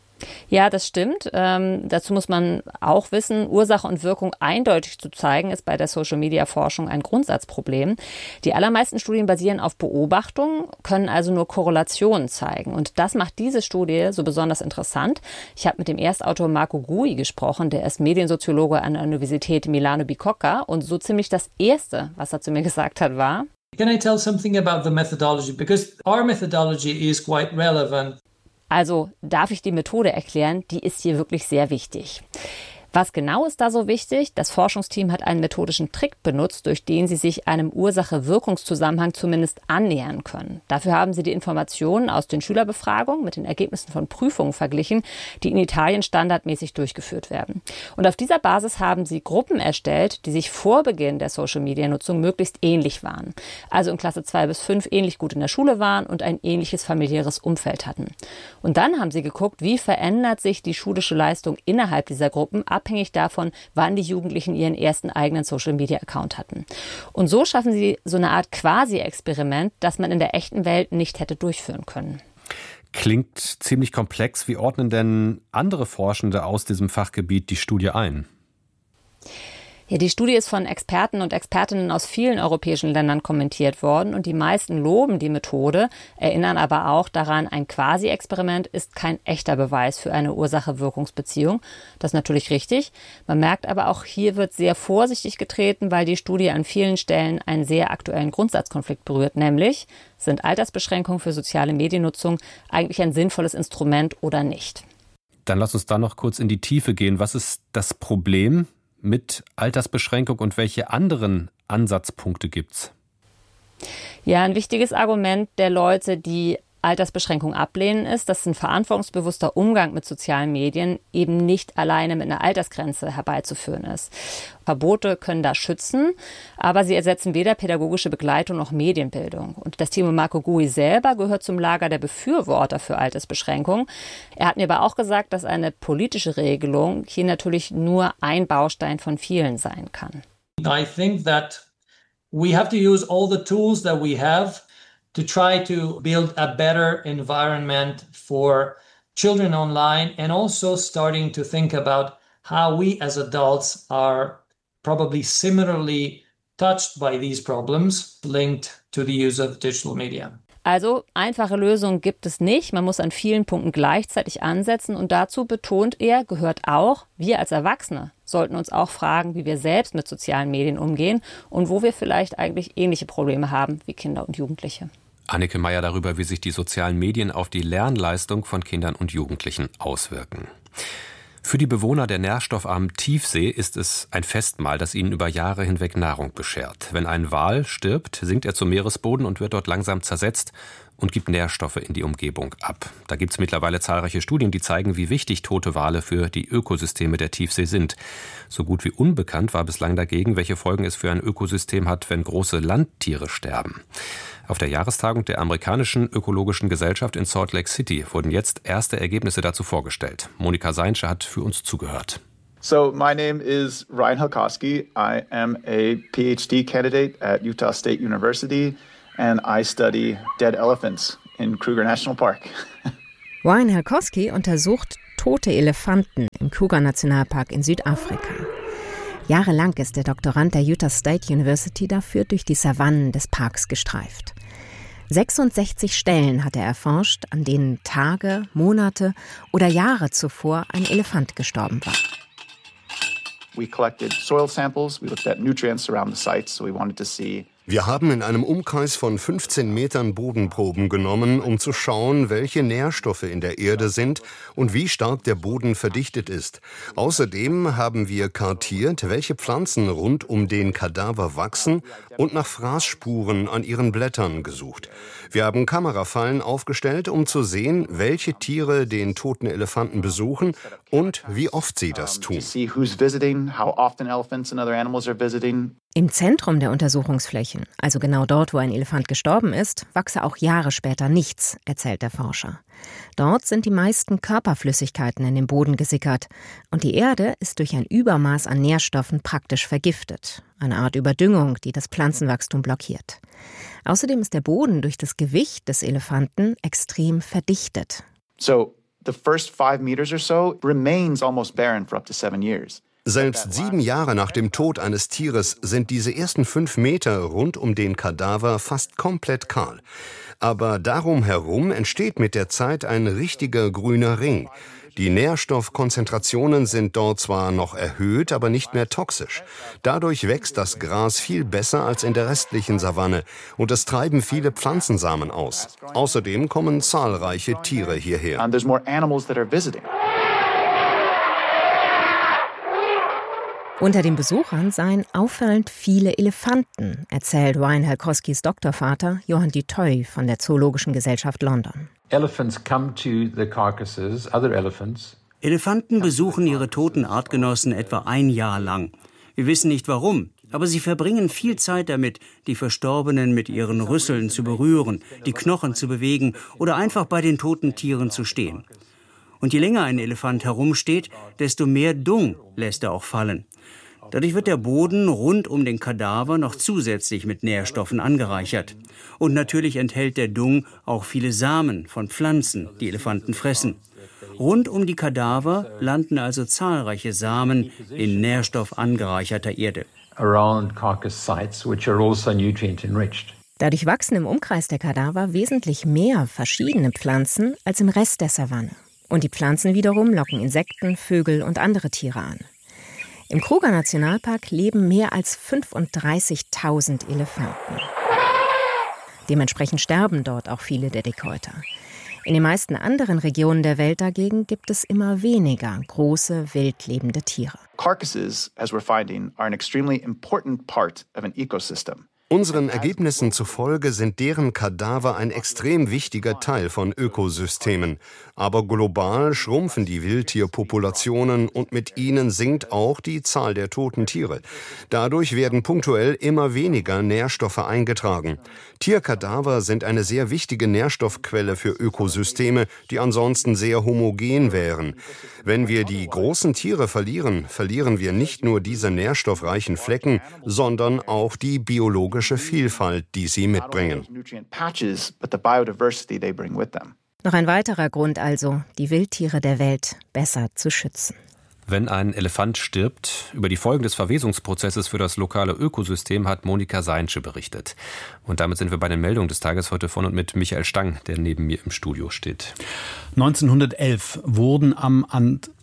Ja, das stimmt. Dazu muss man auch wissen, Ursache und Wirkung eindeutig zu zeigen, ist bei der Social-Media-Forschung ein Grundsatzproblem. Die allermeisten Studien basieren auf Beobachtungen, können also nur Korrelationen zeigen. Und das macht diese Studie so besonders interessant. Ich habe mit dem Erstautor Marco Gui gesprochen, der ist Mediensoziologe an der Universität Milano Bicocca. Und so ziemlich das Erste, was er zu mir gesagt hat, war: Can I tell something about the methodology? Because our methodology is quite relevant. Also darf ich die Methode erklären, die ist hier wirklich sehr wichtig. Was genau ist da so wichtig? Das Forschungsteam hat einen methodischen Trick benutzt, durch den sie sich einem Ursache-Wirkungszusammenhang zumindest annähern können. Dafür haben sie die Informationen aus den Schülerbefragungen mit den Ergebnissen von Prüfungen verglichen, die in Italien standardmäßig durchgeführt werden. Und auf dieser Basis haben sie Gruppen erstellt, die sich vor Beginn der Social-Media-Nutzung möglichst ähnlich waren. Also in Klasse 2 bis 5 ähnlich gut in der Schule waren und ein ähnliches familiäres Umfeld hatten. Und dann haben sie geguckt, wie verändert sich die schulische Leistung innerhalb dieser Gruppen, abhängig davon, wann die Jugendlichen ihren ersten eigenen Social-Media-Account hatten. Und so schaffen sie so eine Art Quasi-Experiment, das man in der echten Welt nicht hätte durchführen können. Klingt ziemlich komplex. Wie ordnen denn andere Forschende aus diesem Fachgebiet die Studie ein? Ja, die Studie ist von Experten und Expertinnen aus vielen europäischen Ländern kommentiert worden und die meisten loben die Methode, erinnern aber auch daran, ein Quasi-Experiment ist kein echter Beweis für eine Ursache-Wirkungsbeziehung. Das ist natürlich richtig. Man merkt aber auch, hier wird sehr vorsichtig getreten, weil die Studie an vielen Stellen einen sehr aktuellen Grundsatzkonflikt berührt, nämlich: Sind Altersbeschränkungen für soziale Mediennutzung eigentlich ein sinnvolles Instrument oder nicht? Dann lass uns da noch kurz in die Tiefe gehen. Was ist das Problem mit Altersbeschränkung und welche anderen Ansatzpunkte gibt's? Ja, ein wichtiges Argument der Leute, die Altersbeschränkung ablehnen, ist, dass ein verantwortungsbewusster Umgang mit sozialen Medien eben nicht alleine mit einer Altersgrenze herbeizuführen ist. Verbote können da schützen, aber sie ersetzen weder pädagogische Begleitung noch Medienbildung. Und das Team Marco Gui selber gehört zum Lager der Befürworter für Altersbeschränkung. Er hat mir aber auch gesagt, dass eine politische Regelung hier natürlich nur ein Baustein von vielen sein kann. I think that we have to use all the tools that we have to try to build a better environment for children online, and also starting to think about how we as adults are probably similarly touched by these problems linked to the use of digital media. Also einfache Lösungen gibt es nicht. Man muss an vielen Punkten gleichzeitig ansetzen. Und dazu, betont er, gehört auch, wir als Erwachsene sollten uns auch fragen, wie wir selbst mit sozialen Medien umgehen und wo wir vielleicht eigentlich ähnliche Probleme haben wie Kinder und Jugendliche. Anneke Meyer darüber, wie sich die sozialen Medien auf die Lernleistung von Kindern und Jugendlichen auswirken. Für die Bewohner der nährstoffarmen Tiefsee ist es ein Festmahl, das ihnen über Jahre hinweg Nahrung beschert. Wenn ein Wal stirbt, sinkt er zum Meeresboden und wird dort langsam zersetzt und gibt Nährstoffe in die Umgebung ab. Da gibt es mittlerweile zahlreiche Studien, die zeigen, wie wichtig tote Wale für die Ökosysteme der Tiefsee sind. So gut wie unbekannt war bislang dagegen, welche Folgen es für ein Ökosystem hat, wenn große Landtiere sterben. Auf der Jahrestagung der amerikanischen Ökologischen Gesellschaft in Salt Lake City wurden jetzt erste Ergebnisse dazu vorgestellt. Monika Seinsche hat für uns zugehört. So my name is Ryan Halkowski. I am a PhD candidate at Utah State University and I study dead elephants in Kruger National Park. Ryan Halkowski untersucht tote Elefanten im Kruger Nationalpark in Südafrika. Jahrelang ist der Doktorand der Utah State University dafür durch die Savannen des Parks gestreift. 66 Stellen hat er erforscht, an denen Tage, Monate oder Jahre zuvor ein Elefant gestorben war. We collected soil samples, we looked at nutrients around the sites, so we wanted to see. Wir haben in einem Umkreis von 15 Metern Bodenproben genommen, um zu schauen, welche Nährstoffe in der Erde sind und wie stark der Boden verdichtet ist. Außerdem haben wir kartiert, welche Pflanzen rund um den Kadaver wachsen und nach Fraßspuren an ihren Blättern gesucht. Wir haben Kamerafallen aufgestellt, um zu sehen, welche Tiere den toten Elefanten besuchen und wie oft sie das tun. Im Zentrum der Untersuchungsflächen, also genau dort, wo ein Elefant gestorben ist, wachse auch Jahre später nichts, erzählt der Forscher. Dort sind die meisten Körperflüssigkeiten in den Boden gesickert und die Erde ist durch ein Übermaß an Nährstoffen praktisch vergiftet. Eine Art Überdüngung, die das Pflanzenwachstum blockiert. Außerdem ist der Boden durch das Gewicht des Elefanten extrem verdichtet. So, the first 5 meters or so remains almost barren for up to 7 years. Selbst 7 Jahre nach dem Tod eines Tieres sind diese ersten 5 Meter rund um den Kadaver fast komplett kahl. Aber darum herum entsteht mit der Zeit ein richtiger grüner Ring. Die Nährstoffkonzentrationen sind dort zwar noch erhöht, aber nicht mehr toxisch. Dadurch wächst das Gras viel besser als in der restlichen Savanne und es treiben viele Pflanzensamen aus. Außerdem kommen zahlreiche Tiere hierher. Unter den Besuchern seien auffallend viele Elefanten, erzählt Ryan Halkowskis Doktorvater Johan du Toit von der Zoologischen Gesellschaft London. Elefanten besuchen ihre toten Artgenossen etwa 1 Jahr lang. Wir wissen nicht warum, aber sie verbringen viel Zeit damit, die Verstorbenen mit ihren Rüsseln zu berühren, die Knochen zu bewegen oder einfach bei den toten Tieren zu stehen. Und je länger ein Elefant herumsteht, desto mehr Dung lässt er auch fallen. Dadurch wird der Boden rund um den Kadaver noch zusätzlich mit Nährstoffen angereichert. Und natürlich enthält der Dung auch viele Samen von Pflanzen, die Elefanten fressen. Rund um die Kadaver landen also zahlreiche Samen in nährstoffangereicherter Erde. Dadurch wachsen im Umkreis der Kadaver wesentlich mehr verschiedene Pflanzen als im Rest der Savanne. Und die Pflanzen wiederum locken Insekten, Vögel und andere Tiere an. Im Kruger Nationalpark leben mehr als 35.000 Elefanten. Dementsprechend sterben dort auch viele der Dickhäuter. In den meisten anderen Regionen der Welt dagegen gibt es immer weniger große, wildlebende Tiere. Carcasses, as we're finding, are an extremely important part of an ecosystem. Unseren Ergebnissen zufolge sind deren Kadaver ein extrem wichtiger Teil von Ökosystemen. Aber global schrumpfen die Wildtierpopulationen und mit ihnen sinkt auch die Zahl der toten Tiere. Dadurch werden punktuell immer weniger Nährstoffe eingetragen. Tierkadaver sind eine sehr wichtige Nährstoffquelle für Ökosysteme, die ansonsten sehr homogen wären. Wenn wir die großen Tiere verlieren, verlieren wir nicht nur diese nährstoffreichen Flecken, sondern auch die biologische Vielfalt, die sie mitbringen. Noch ein weiterer Grund also, die Wildtiere der Welt besser zu schützen. Wenn ein Elefant stirbt, über die Folgen des Verwesungsprozesses für das lokale Ökosystem hat Monika Seinsche berichtet. Und damit sind wir bei den Meldungen des Tages heute von und mit Michael Stang, der neben mir im Studio steht. 1911 wurden am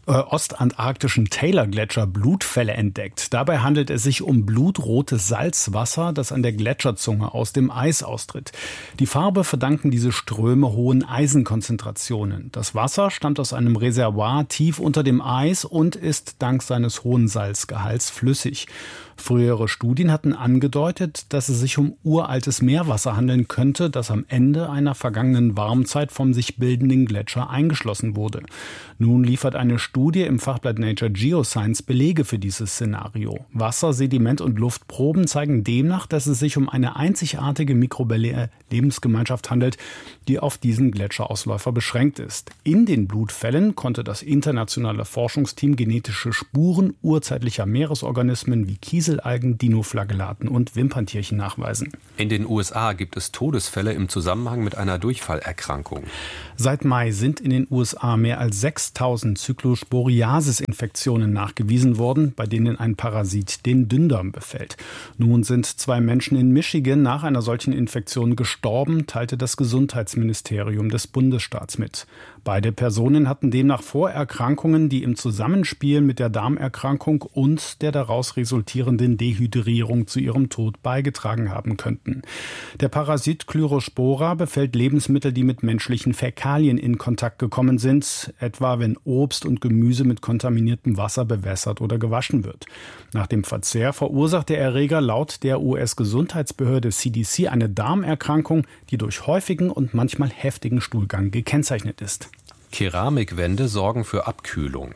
ostantarktischen Taylor-Gletscher Blutfälle entdeckt. Dabei handelt es sich um blutrotes Salzwasser, das an der Gletscherzunge aus dem Eis austritt. Die Farbe verdanken diese Ströme hohen Eisenkonzentrationen. Das Wasser stammt aus einem Reservoir tief unter dem Eis und ist dank seines hohen Salzgehalts flüssig. Frühere Studien hatten angedeutet, dass es sich um uraltes Meerwasser handeln könnte, das am Ende einer vergangenen Warmzeit vom sich bildenden Gletscher eingeschlossen wurde. Nun liefert eine Studie im Fachblatt Nature Geoscience Belege für dieses Szenario. Wasser-, Sediment- und Luftproben zeigen demnach, dass es sich um eine einzigartige mikrobielle Lebensgemeinschaft handelt, die auf diesen Gletscherausläufer beschränkt ist. In den Blutfällen konnte das internationale Forschungsteam genetische Spuren urzeitlicher Meeresorganismen wie Kieselalgen, Dinoflagellaten und Wimperntierchen nachweisen. In den USA gibt es Todesfälle im Zusammenhang mit einer Durchfallerkrankung. Seit Mai sind in den USA mehr als 6.000 Cyclosporiasis-Infektionen nachgewiesen worden, bei denen ein Parasit den Dünndarm befällt. Nun sind 2 Menschen in Michigan nach einer solchen Infektion gestorben, teilte das Gesundheitsministerium des Bundesstaats mit. Beide Personen hatten demnach Vorerkrankungen, die im Zusammenspiel mit der Darmerkrankung und der daraus resultierenden Dehydrierung zu ihrem Tod beigetragen haben könnten. Der Parasit Chlorospora befällt Lebensmittel, die mit menschlichen Fäkalien in Kontakt gekommen sind, etwa wenn Obst und Gemüse mit kontaminiertem Wasser bewässert oder gewaschen wird. Nach dem Verzehr verursacht der Erreger laut der US-Gesundheitsbehörde CDC eine Darmerkrankung, die durch häufigen und manchmal heftigen Stuhlgang gekennzeichnet ist. Keramikwände sorgen für Abkühlung.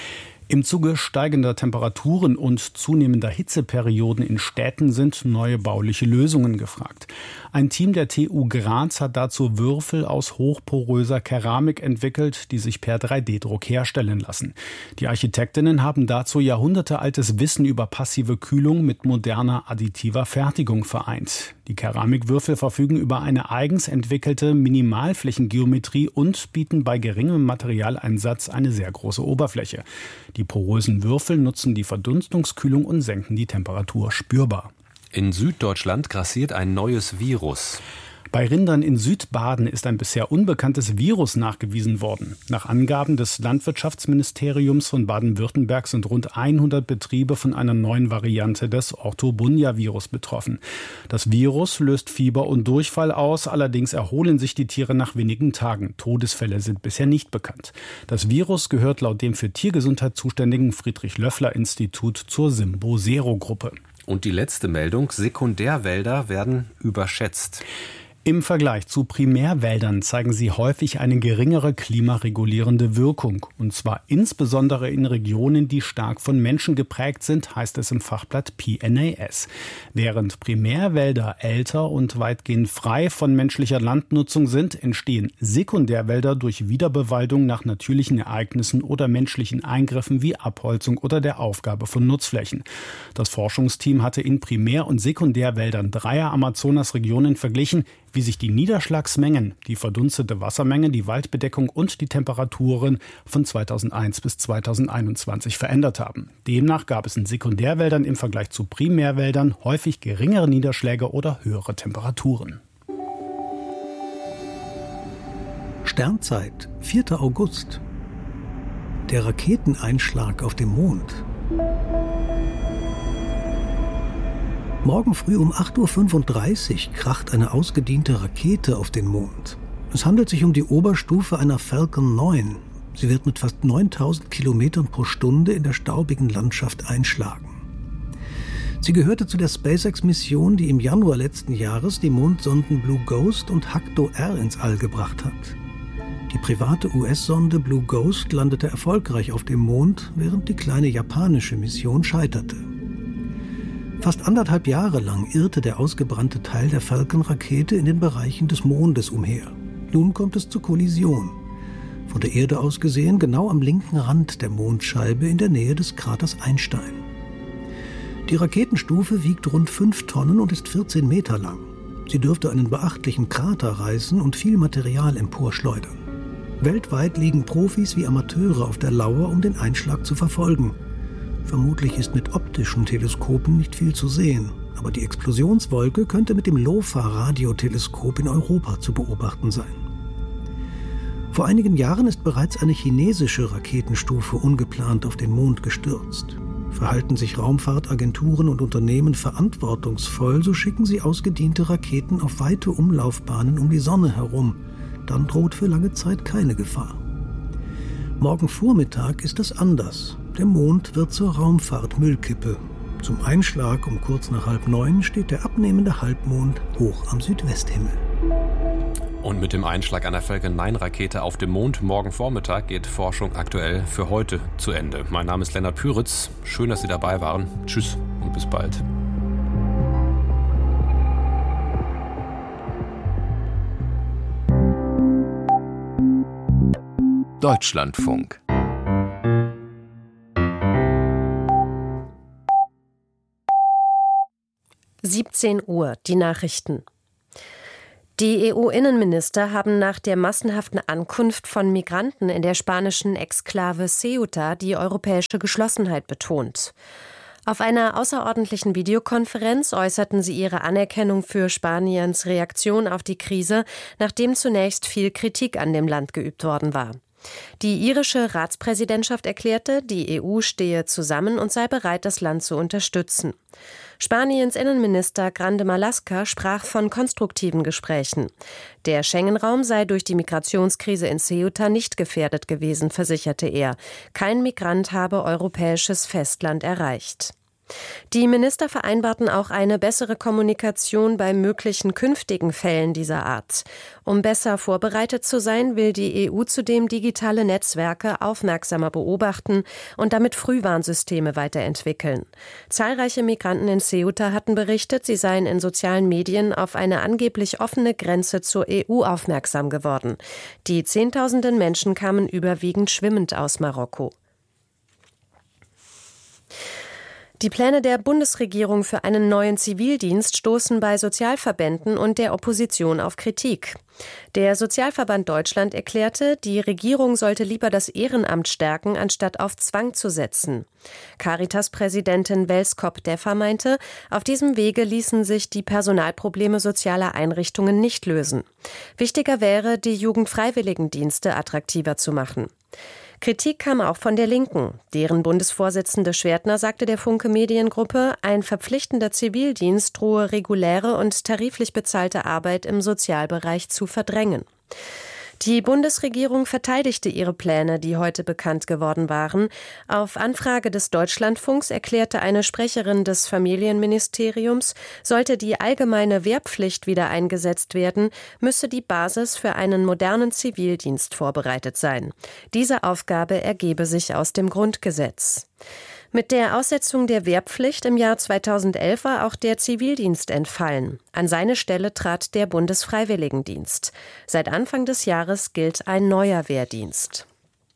Im Zuge steigender Temperaturen und zunehmender Hitzeperioden in Städten sind neue bauliche Lösungen gefragt. Ein Team der TU Graz hat dazu Würfel aus hochporöser Keramik entwickelt, die sich per 3D-Druck herstellen lassen. Die Architektinnen haben dazu jahrhundertealtes Wissen über passive Kühlung mit moderner additiver Fertigung vereint. Die Keramikwürfel verfügen über eine eigens entwickelte Minimalflächengeometrie und bieten bei geringem Materialeinsatz eine sehr große Oberfläche. Die porösen Würfel nutzen die Verdunstungskühlung und senken die Temperatur spürbar. In Süddeutschland grassiert ein neues Virus. Bei Rindern in Südbaden ist ein bisher unbekanntes Virus nachgewiesen worden. Nach Angaben des Landwirtschaftsministeriums von Baden-Württemberg sind rund 100 Betriebe von einer neuen Variante des Orthobunia-Virus betroffen. Das Virus löst Fieber und Durchfall aus, allerdings erholen sich die Tiere nach wenigen Tagen. Todesfälle sind bisher nicht bekannt. Das Virus gehört laut dem für Tiergesundheit zuständigen Friedrich-Löffler-Institut zur Simbo-Sero-Gruppe. Und die letzte Meldung: Sekundärwälder werden überschätzt. Im Vergleich zu Primärwäldern zeigen sie häufig eine geringere klimaregulierende Wirkung. Und zwar insbesondere in Regionen, die stark von Menschen geprägt sind, heißt es im Fachblatt PNAS. Während Primärwälder älter und weitgehend frei von menschlicher Landnutzung sind, entstehen Sekundärwälder durch Wiederbewaldung nach natürlichen Ereignissen oder menschlichen Eingriffen wie Abholzung oder der Aufgabe von Nutzflächen. Das Forschungsteam hatte in Primär- und Sekundärwäldern 3 Amazonasregionen verglichen, wie sich die Niederschlagsmengen, die verdunstete Wassermenge, die Waldbedeckung und die Temperaturen von 2001 bis 2021 verändert haben. Demnach gab es in Sekundärwäldern im Vergleich zu Primärwäldern häufig geringere Niederschläge oder höhere Temperaturen. Sternzeit, 4. August. Der Raketeneinschlag auf dem Mond. Morgen früh um 8.35 Uhr kracht eine ausgediente Rakete auf den Mond. Es handelt sich um die Oberstufe einer Falcon 9. Sie wird mit fast 9000 Kilometern pro Stunde in der staubigen Landschaft einschlagen. Sie gehörte zu der SpaceX-Mission, die im Januar letzten Jahres die Mondsonden Blue Ghost und Hakuto R ins All gebracht hat. Die private US-Sonde Blue Ghost landete erfolgreich auf dem Mond, während die kleine japanische Mission scheiterte. Fast 1,5 Jahre lang irrte der ausgebrannte Teil der Falcon-Rakete in den Bereichen des Mondes umher. Nun kommt es zur Kollision. Von der Erde aus gesehen genau am linken Rand der Mondscheibe in der Nähe des Kraters Einstein. Die Raketenstufe wiegt rund 5 Tonnen und ist 14 Meter lang. Sie dürfte einen beachtlichen Krater reißen und viel Material emporschleudern. Weltweit liegen Profis wie Amateure auf der Lauer, um den Einschlag zu verfolgen. Vermutlich ist mit optischen Teleskopen nicht viel zu sehen, aber die Explosionswolke könnte mit dem LOFA-Radioteleskop in Europa zu beobachten sein. Vor einigen Jahren ist bereits eine chinesische Raketenstufe ungeplant auf den Mond gestürzt. Verhalten sich Raumfahrtagenturen und Unternehmen verantwortungsvoll, so schicken sie ausgediente Raketen auf weite Umlaufbahnen um die Sonne herum. Dann droht für lange Zeit keine Gefahr. Morgen Vormittag ist es anders. Der Mond wird zur Raumfahrtmüllkippe. Zum Einschlag um kurz nach 8:30 steht der abnehmende Halbmond hoch am Südwesthimmel. Und mit dem Einschlag einer Falcon-9-Rakete auf dem Mond morgen Vormittag geht Forschung aktuell für heute zu Ende. Mein Name ist Lennart Püritz. Schön, dass Sie dabei waren. Tschüss und bis bald. Deutschlandfunk. Uhr, die Nachrichten. Die EU-Innenminister haben nach der massenhaften Ankunft von Migranten in der spanischen Exklave Ceuta die europäische Geschlossenheit betont. Auf einer außerordentlichen Videokonferenz äußerten sie ihre Anerkennung für Spaniens Reaktion auf die Krise, nachdem zunächst viel Kritik an dem Land geübt worden war. Die irische Ratspräsidentschaft erklärte, die EU stehe zusammen und sei bereit, das Land zu unterstützen. Spaniens Innenminister Grande Marlaska sprach von konstruktiven Gesprächen. Der Schengen-Raum sei durch die Migrationskrise in Ceuta nicht gefährdet gewesen, versicherte er. Kein Migrant habe europäisches Festland erreicht. Die Minister vereinbarten auch eine bessere Kommunikation bei möglichen künftigen Fällen dieser Art. Um besser vorbereitet zu sein, will die EU zudem digitale Netzwerke aufmerksamer beobachten und damit Frühwarnsysteme weiterentwickeln. Zahlreiche Migranten in Ceuta hatten berichtet, sie seien in sozialen Medien auf eine angeblich offene Grenze zur EU aufmerksam geworden. Die Zehntausenden Menschen kamen überwiegend schwimmend aus Marokko. Die Pläne der Bundesregierung für einen neuen Zivildienst stoßen bei Sozialverbänden und der Opposition auf Kritik. Der Sozialverband Deutschland erklärte, die Regierung sollte lieber das Ehrenamt stärken, anstatt auf Zwang zu setzen. Caritas-Präsidentin Welskop-Deffer meinte, auf diesem Wege ließen sich die Personalprobleme sozialer Einrichtungen nicht lösen. Wichtiger wäre, die Jugendfreiwilligendienste attraktiver zu machen. Kritik kam auch von der Linken. Deren Bundesvorsitzende Schwertner sagte der Funke Mediengruppe, ein verpflichtender Zivildienst drohe reguläre und tariflich bezahlte Arbeit im Sozialbereich zu verdrängen. Die Bundesregierung verteidigte ihre Pläne, die heute bekannt geworden waren. Auf Anfrage des Deutschlandfunks erklärte eine Sprecherin des Familienministeriums, sollte die allgemeine Wehrpflicht wieder eingesetzt werden, müsse die Basis für einen modernen Zivildienst vorbereitet sein. Diese Aufgabe ergebe sich aus dem Grundgesetz. Mit der Aussetzung der Wehrpflicht im Jahr 2011 war auch der Zivildienst entfallen. An seine Stelle trat der Bundesfreiwilligendienst. Seit Anfang des Jahres gilt ein neuer Wehrdienst.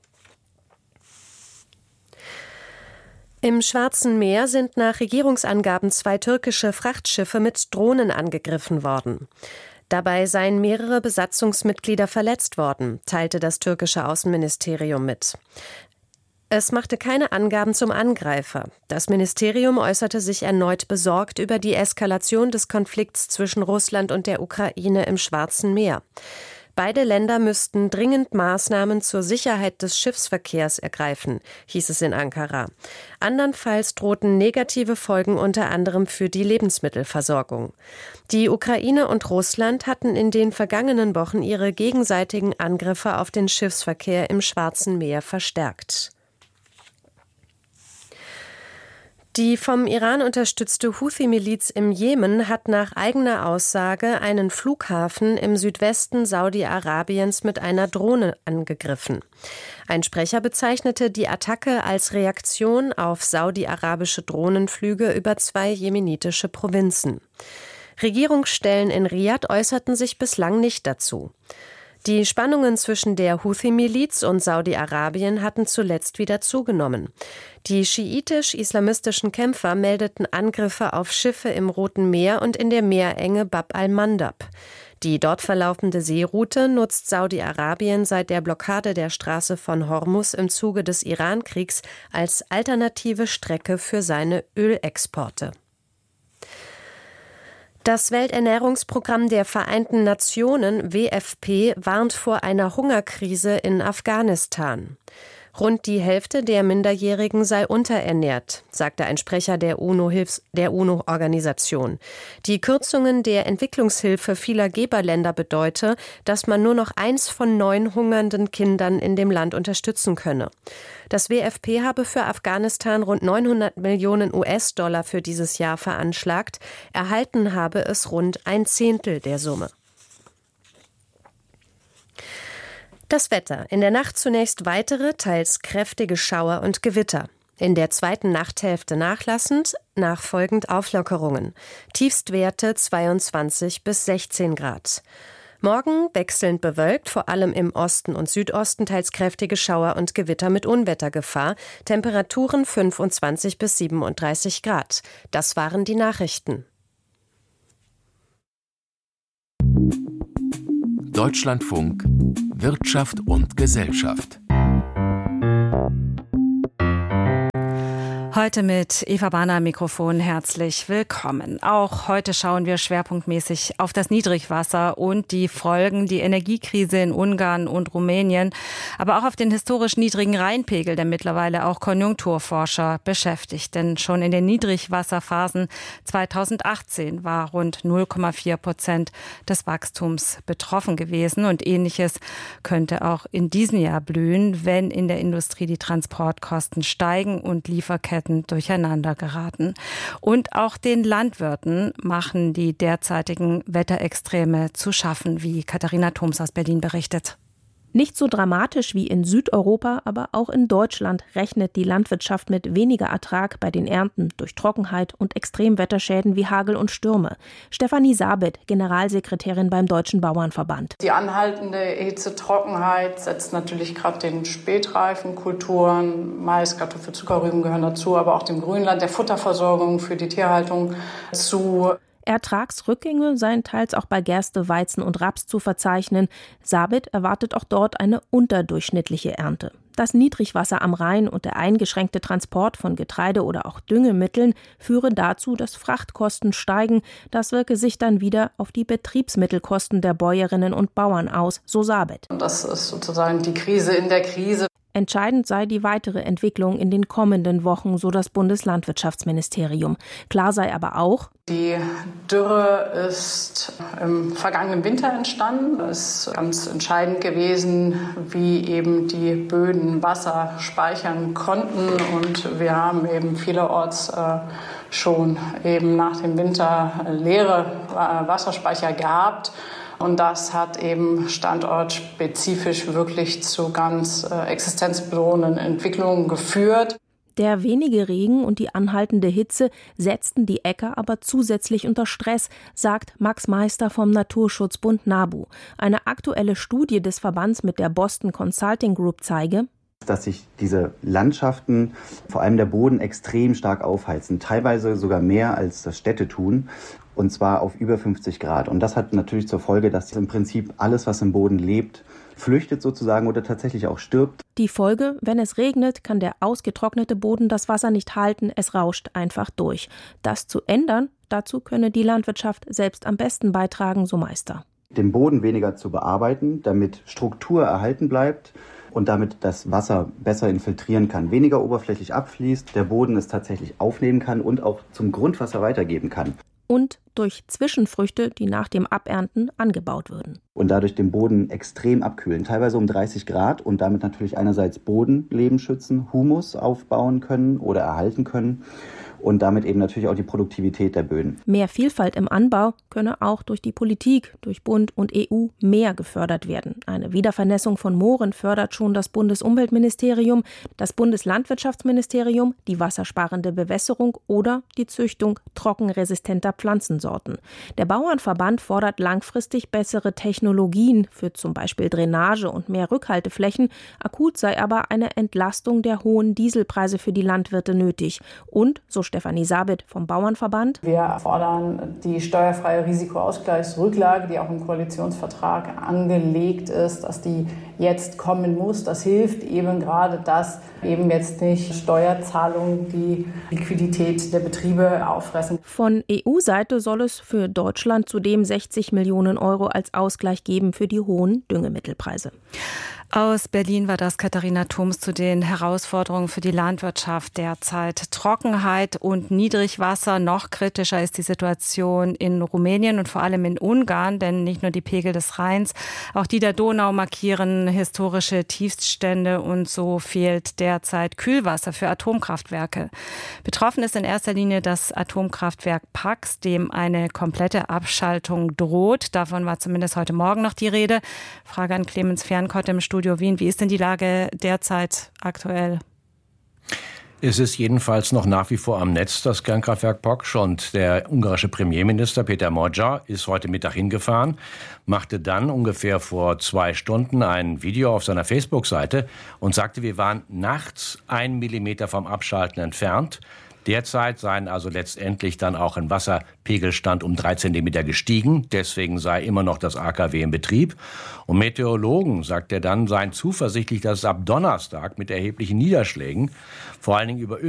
Im Schwarzen Meer sind nach Regierungsangaben 2 türkische Frachtschiffe mit Drohnen angegriffen worden. Dabei seien mehrere Besatzungsmitglieder verletzt worden, teilte das türkische Außenministerium mit. Es machte keine Angaben zum Angreifer. Das Ministerium äußerte sich erneut besorgt über die Eskalation des Konflikts zwischen Russland und der Ukraine im Schwarzen Meer. Beide Länder müssten dringend Maßnahmen zur Sicherheit des Schiffsverkehrs ergreifen, hieß es in Ankara. Andernfalls drohten negative Folgen unter anderem für die Lebensmittelversorgung. Die Ukraine und Russland hatten in den vergangenen Wochen ihre gegenseitigen Angriffe auf den Schiffsverkehr im Schwarzen Meer verstärkt. Die vom Iran unterstützte Houthi-Miliz im Jemen hat nach eigener Aussage einen Flughafen im Südwesten Saudi-Arabiens mit einer Drohne angegriffen. Ein Sprecher bezeichnete die Attacke als Reaktion auf saudi-arabische Drohnenflüge über 2 jemenitische Provinzen. Regierungsstellen in Riad äußerten sich bislang nicht dazu. Die Spannungen zwischen der Houthi-Miliz und Saudi-Arabien hatten zuletzt wieder zugenommen. Die schiitisch-islamistischen Kämpfer meldeten Angriffe auf Schiffe im Roten Meer und in der Meerenge Bab al-Mandab. Die dort verlaufende Seeroute nutzt Saudi-Arabien seit der Blockade der Straße von Hormuz im Zuge des Iran-Kriegs als alternative Strecke für seine Ölexporte. Das Welternährungsprogramm der Vereinten Nationen, WFP, warnt vor einer Hungerkrise in Afghanistan. Rund die Hälfte der Minderjährigen sei unterernährt, sagte ein Sprecher der UNO-Organisation. Die Kürzungen der Entwicklungshilfe vieler Geberländer bedeute, dass man nur noch 1 von 9 hungernden Kindern in dem Land unterstützen könne. Das WFP habe für Afghanistan rund 900 Millionen US-Dollar für dieses Jahr veranschlagt. Erhalten habe es rund 1/10 der Summe. Das Wetter. In der Nacht zunächst weitere, teils kräftige Schauer und Gewitter. In der zweiten Nachthälfte nachlassend, nachfolgend Auflockerungen. Tiefstwerte 22 bis 16 Grad. Morgen wechselnd bewölkt, vor allem im Osten und Südosten teils kräftige Schauer und Gewitter mit Unwettergefahr. Temperaturen 25 bis 37 Grad. Das waren die Nachrichten. Deutschlandfunk Wirtschaft und Gesellschaft. Heute mit Eva Bahner am Mikrofon. Herzlich willkommen. Auch heute schauen wir schwerpunktmäßig auf das Niedrigwasser und die Folgen, die Energiekrise in Ungarn und Rumänien, aber auch auf den historisch niedrigen Rheinpegel, der mittlerweile auch Konjunkturforscher beschäftigt. Denn schon in den Niedrigwasserphasen 2018 war rund 0,4% des Wachstums betroffen gewesen. Und Ähnliches könnte auch in diesem Jahr blühen, wenn in der Industrie die Transportkosten steigen und Lieferketten durcheinander geraten. Und auch den Landwirten machen die derzeitigen Wetterextreme zu schaffen, wie Katharina Thoms aus Berlin berichtet. Nicht so dramatisch wie in Südeuropa, aber auch in Deutschland rechnet die Landwirtschaft mit weniger Ertrag bei den Ernten durch Trockenheit und Extremwetterschäden wie Hagel und Stürme. Stefanie Sabit, Generalsekretärin beim Deutschen Bauernverband. Die anhaltende Hitze, Trockenheit setzt natürlich gerade den Spätreifenkulturen, Mais, Kartoffel, Zuckerrüben gehören dazu, aber auch dem Grünland, der Futterversorgung für die Tierhaltung zu. Ertragsrückgänge seien teils auch bei Gerste, Weizen und Raps zu verzeichnen. Sabit erwartet auch dort eine unterdurchschnittliche Ernte. Das Niedrigwasser am Rhein und der eingeschränkte Transport von Getreide oder auch Düngemitteln führe dazu, dass Frachtkosten steigen. Das wirke sich dann wieder auf die Betriebsmittelkosten der Bäuerinnen und Bauern aus, so Sabit. Und das ist sozusagen die Krise in der Krise. Entscheidend sei die weitere Entwicklung in den kommenden Wochen, so das Bundeslandwirtschaftsministerium. Klar sei aber auch, die Dürre ist im vergangenen Winter entstanden. Es ist ganz entscheidend gewesen, wie eben die Böden Wasser speichern konnten. Und wir haben eben vielerorts schon eben nach dem Winter leere Wasserspeicher gehabt. Und das hat eben standortspezifisch wirklich zu ganz existenzbedrohenden Entwicklungen geführt. Der wenige Regen und die anhaltende Hitze setzten die Äcker aber zusätzlich unter Stress, sagt Max Meister vom Naturschutzbund NABU. Eine aktuelle Studie des Verbands mit der Boston Consulting Group zeige, dass sich diese Landschaften, vor allem der Boden, extrem stark aufheizen, teilweise sogar mehr als das Städte tun. Und zwar auf über 50 Grad. Und das hat natürlich zur Folge, dass im Prinzip alles, was im Boden lebt, flüchtet sozusagen oder tatsächlich auch stirbt. Die Folge, wenn es regnet, kann der ausgetrocknete Boden das Wasser nicht halten, es rauscht einfach durch. Das zu ändern, dazu könne die Landwirtschaft selbst am besten beitragen, so Meister. Den Boden weniger zu bearbeiten, damit Struktur erhalten bleibt und damit das Wasser besser infiltrieren kann, weniger oberflächlich abfließt, der Boden es tatsächlich aufnehmen kann und auch zum Grundwasser weitergeben kann. Und durch Zwischenfrüchte, die nach dem Abernten angebaut würden. Und dadurch den Boden extrem abkühlen, teilweise um 30 Grad und damit natürlich einerseits Bodenleben schützen, Humus aufbauen können oder erhalten können und damit eben natürlich auch die Produktivität der Böden. Mehr Vielfalt im Anbau könne auch durch die Politik, durch Bund und EU mehr gefördert werden. Eine Wiedervernässung von Mooren fördert schon das Bundesumweltministerium, das Bundeslandwirtschaftsministerium, die wassersparende Bewässerung oder die Züchtung trockenresistenter Pflanzensorten. Der Bauernverband fordert langfristig bessere Technologien für zum Beispiel Drainage und mehr Rückhalteflächen. Akut sei aber eine Entlastung der hohen Dieselpreise für die Landwirte nötig. Und, so Stefanie Sabit vom Bauernverband. Wir fordern die steuerfreie Risikoausgleichsrücklage, die auch im Koalitionsvertrag angelegt ist, dass die jetzt kommen muss. Das hilft eben gerade, dass eben jetzt nicht Steuerzahlungen die Liquidität der Betriebe auffressen. Von EU-Seite soll es für Deutschland zudem 60 Millionen Euro als Ausgleich geben für die hohen Düngemittelpreise. Aus Berlin war das Katharina Thoms zu den Herausforderungen für die Landwirtschaft derzeit. Trockenheit und Niedrigwasser. Noch kritischer ist die Situation in Rumänien und vor allem in Ungarn, denn nicht nur die Pegel des Rheins, auch die der Donau markieren historische Tiefststände und so fehlt derzeit Kühlwasser für Atomkraftwerke. Betroffen ist in erster Linie das Atomkraftwerk Pax, dem eine komplette Abschaltung droht. Davon war zumindest heute Morgen noch die Rede. Frage an Clemens Fernkott im Studio Wien. Wie ist denn die Lage derzeit aktuell? Es ist jedenfalls noch nach wie vor am Netz, das Kernkraftwerk Paks, und der ungarische Premierminister Peter Magyar ist heute Mittag hingefahren, machte dann ungefähr vor 2 Stunden ein Video auf seiner Facebook-Seite und sagte, wir waren nachts 1 Millimeter vom Abschalten entfernt. Derzeit seien also letztendlich dann auch ein Wasserpegelstand um 3 Zentimeter gestiegen. Deswegen sei immer noch das AKW in Betrieb. Und Meteorologen, sagt er dann, seien zuversichtlich, dass es ab Donnerstag mit erheblichen Niederschlägen, vor allen Dingen über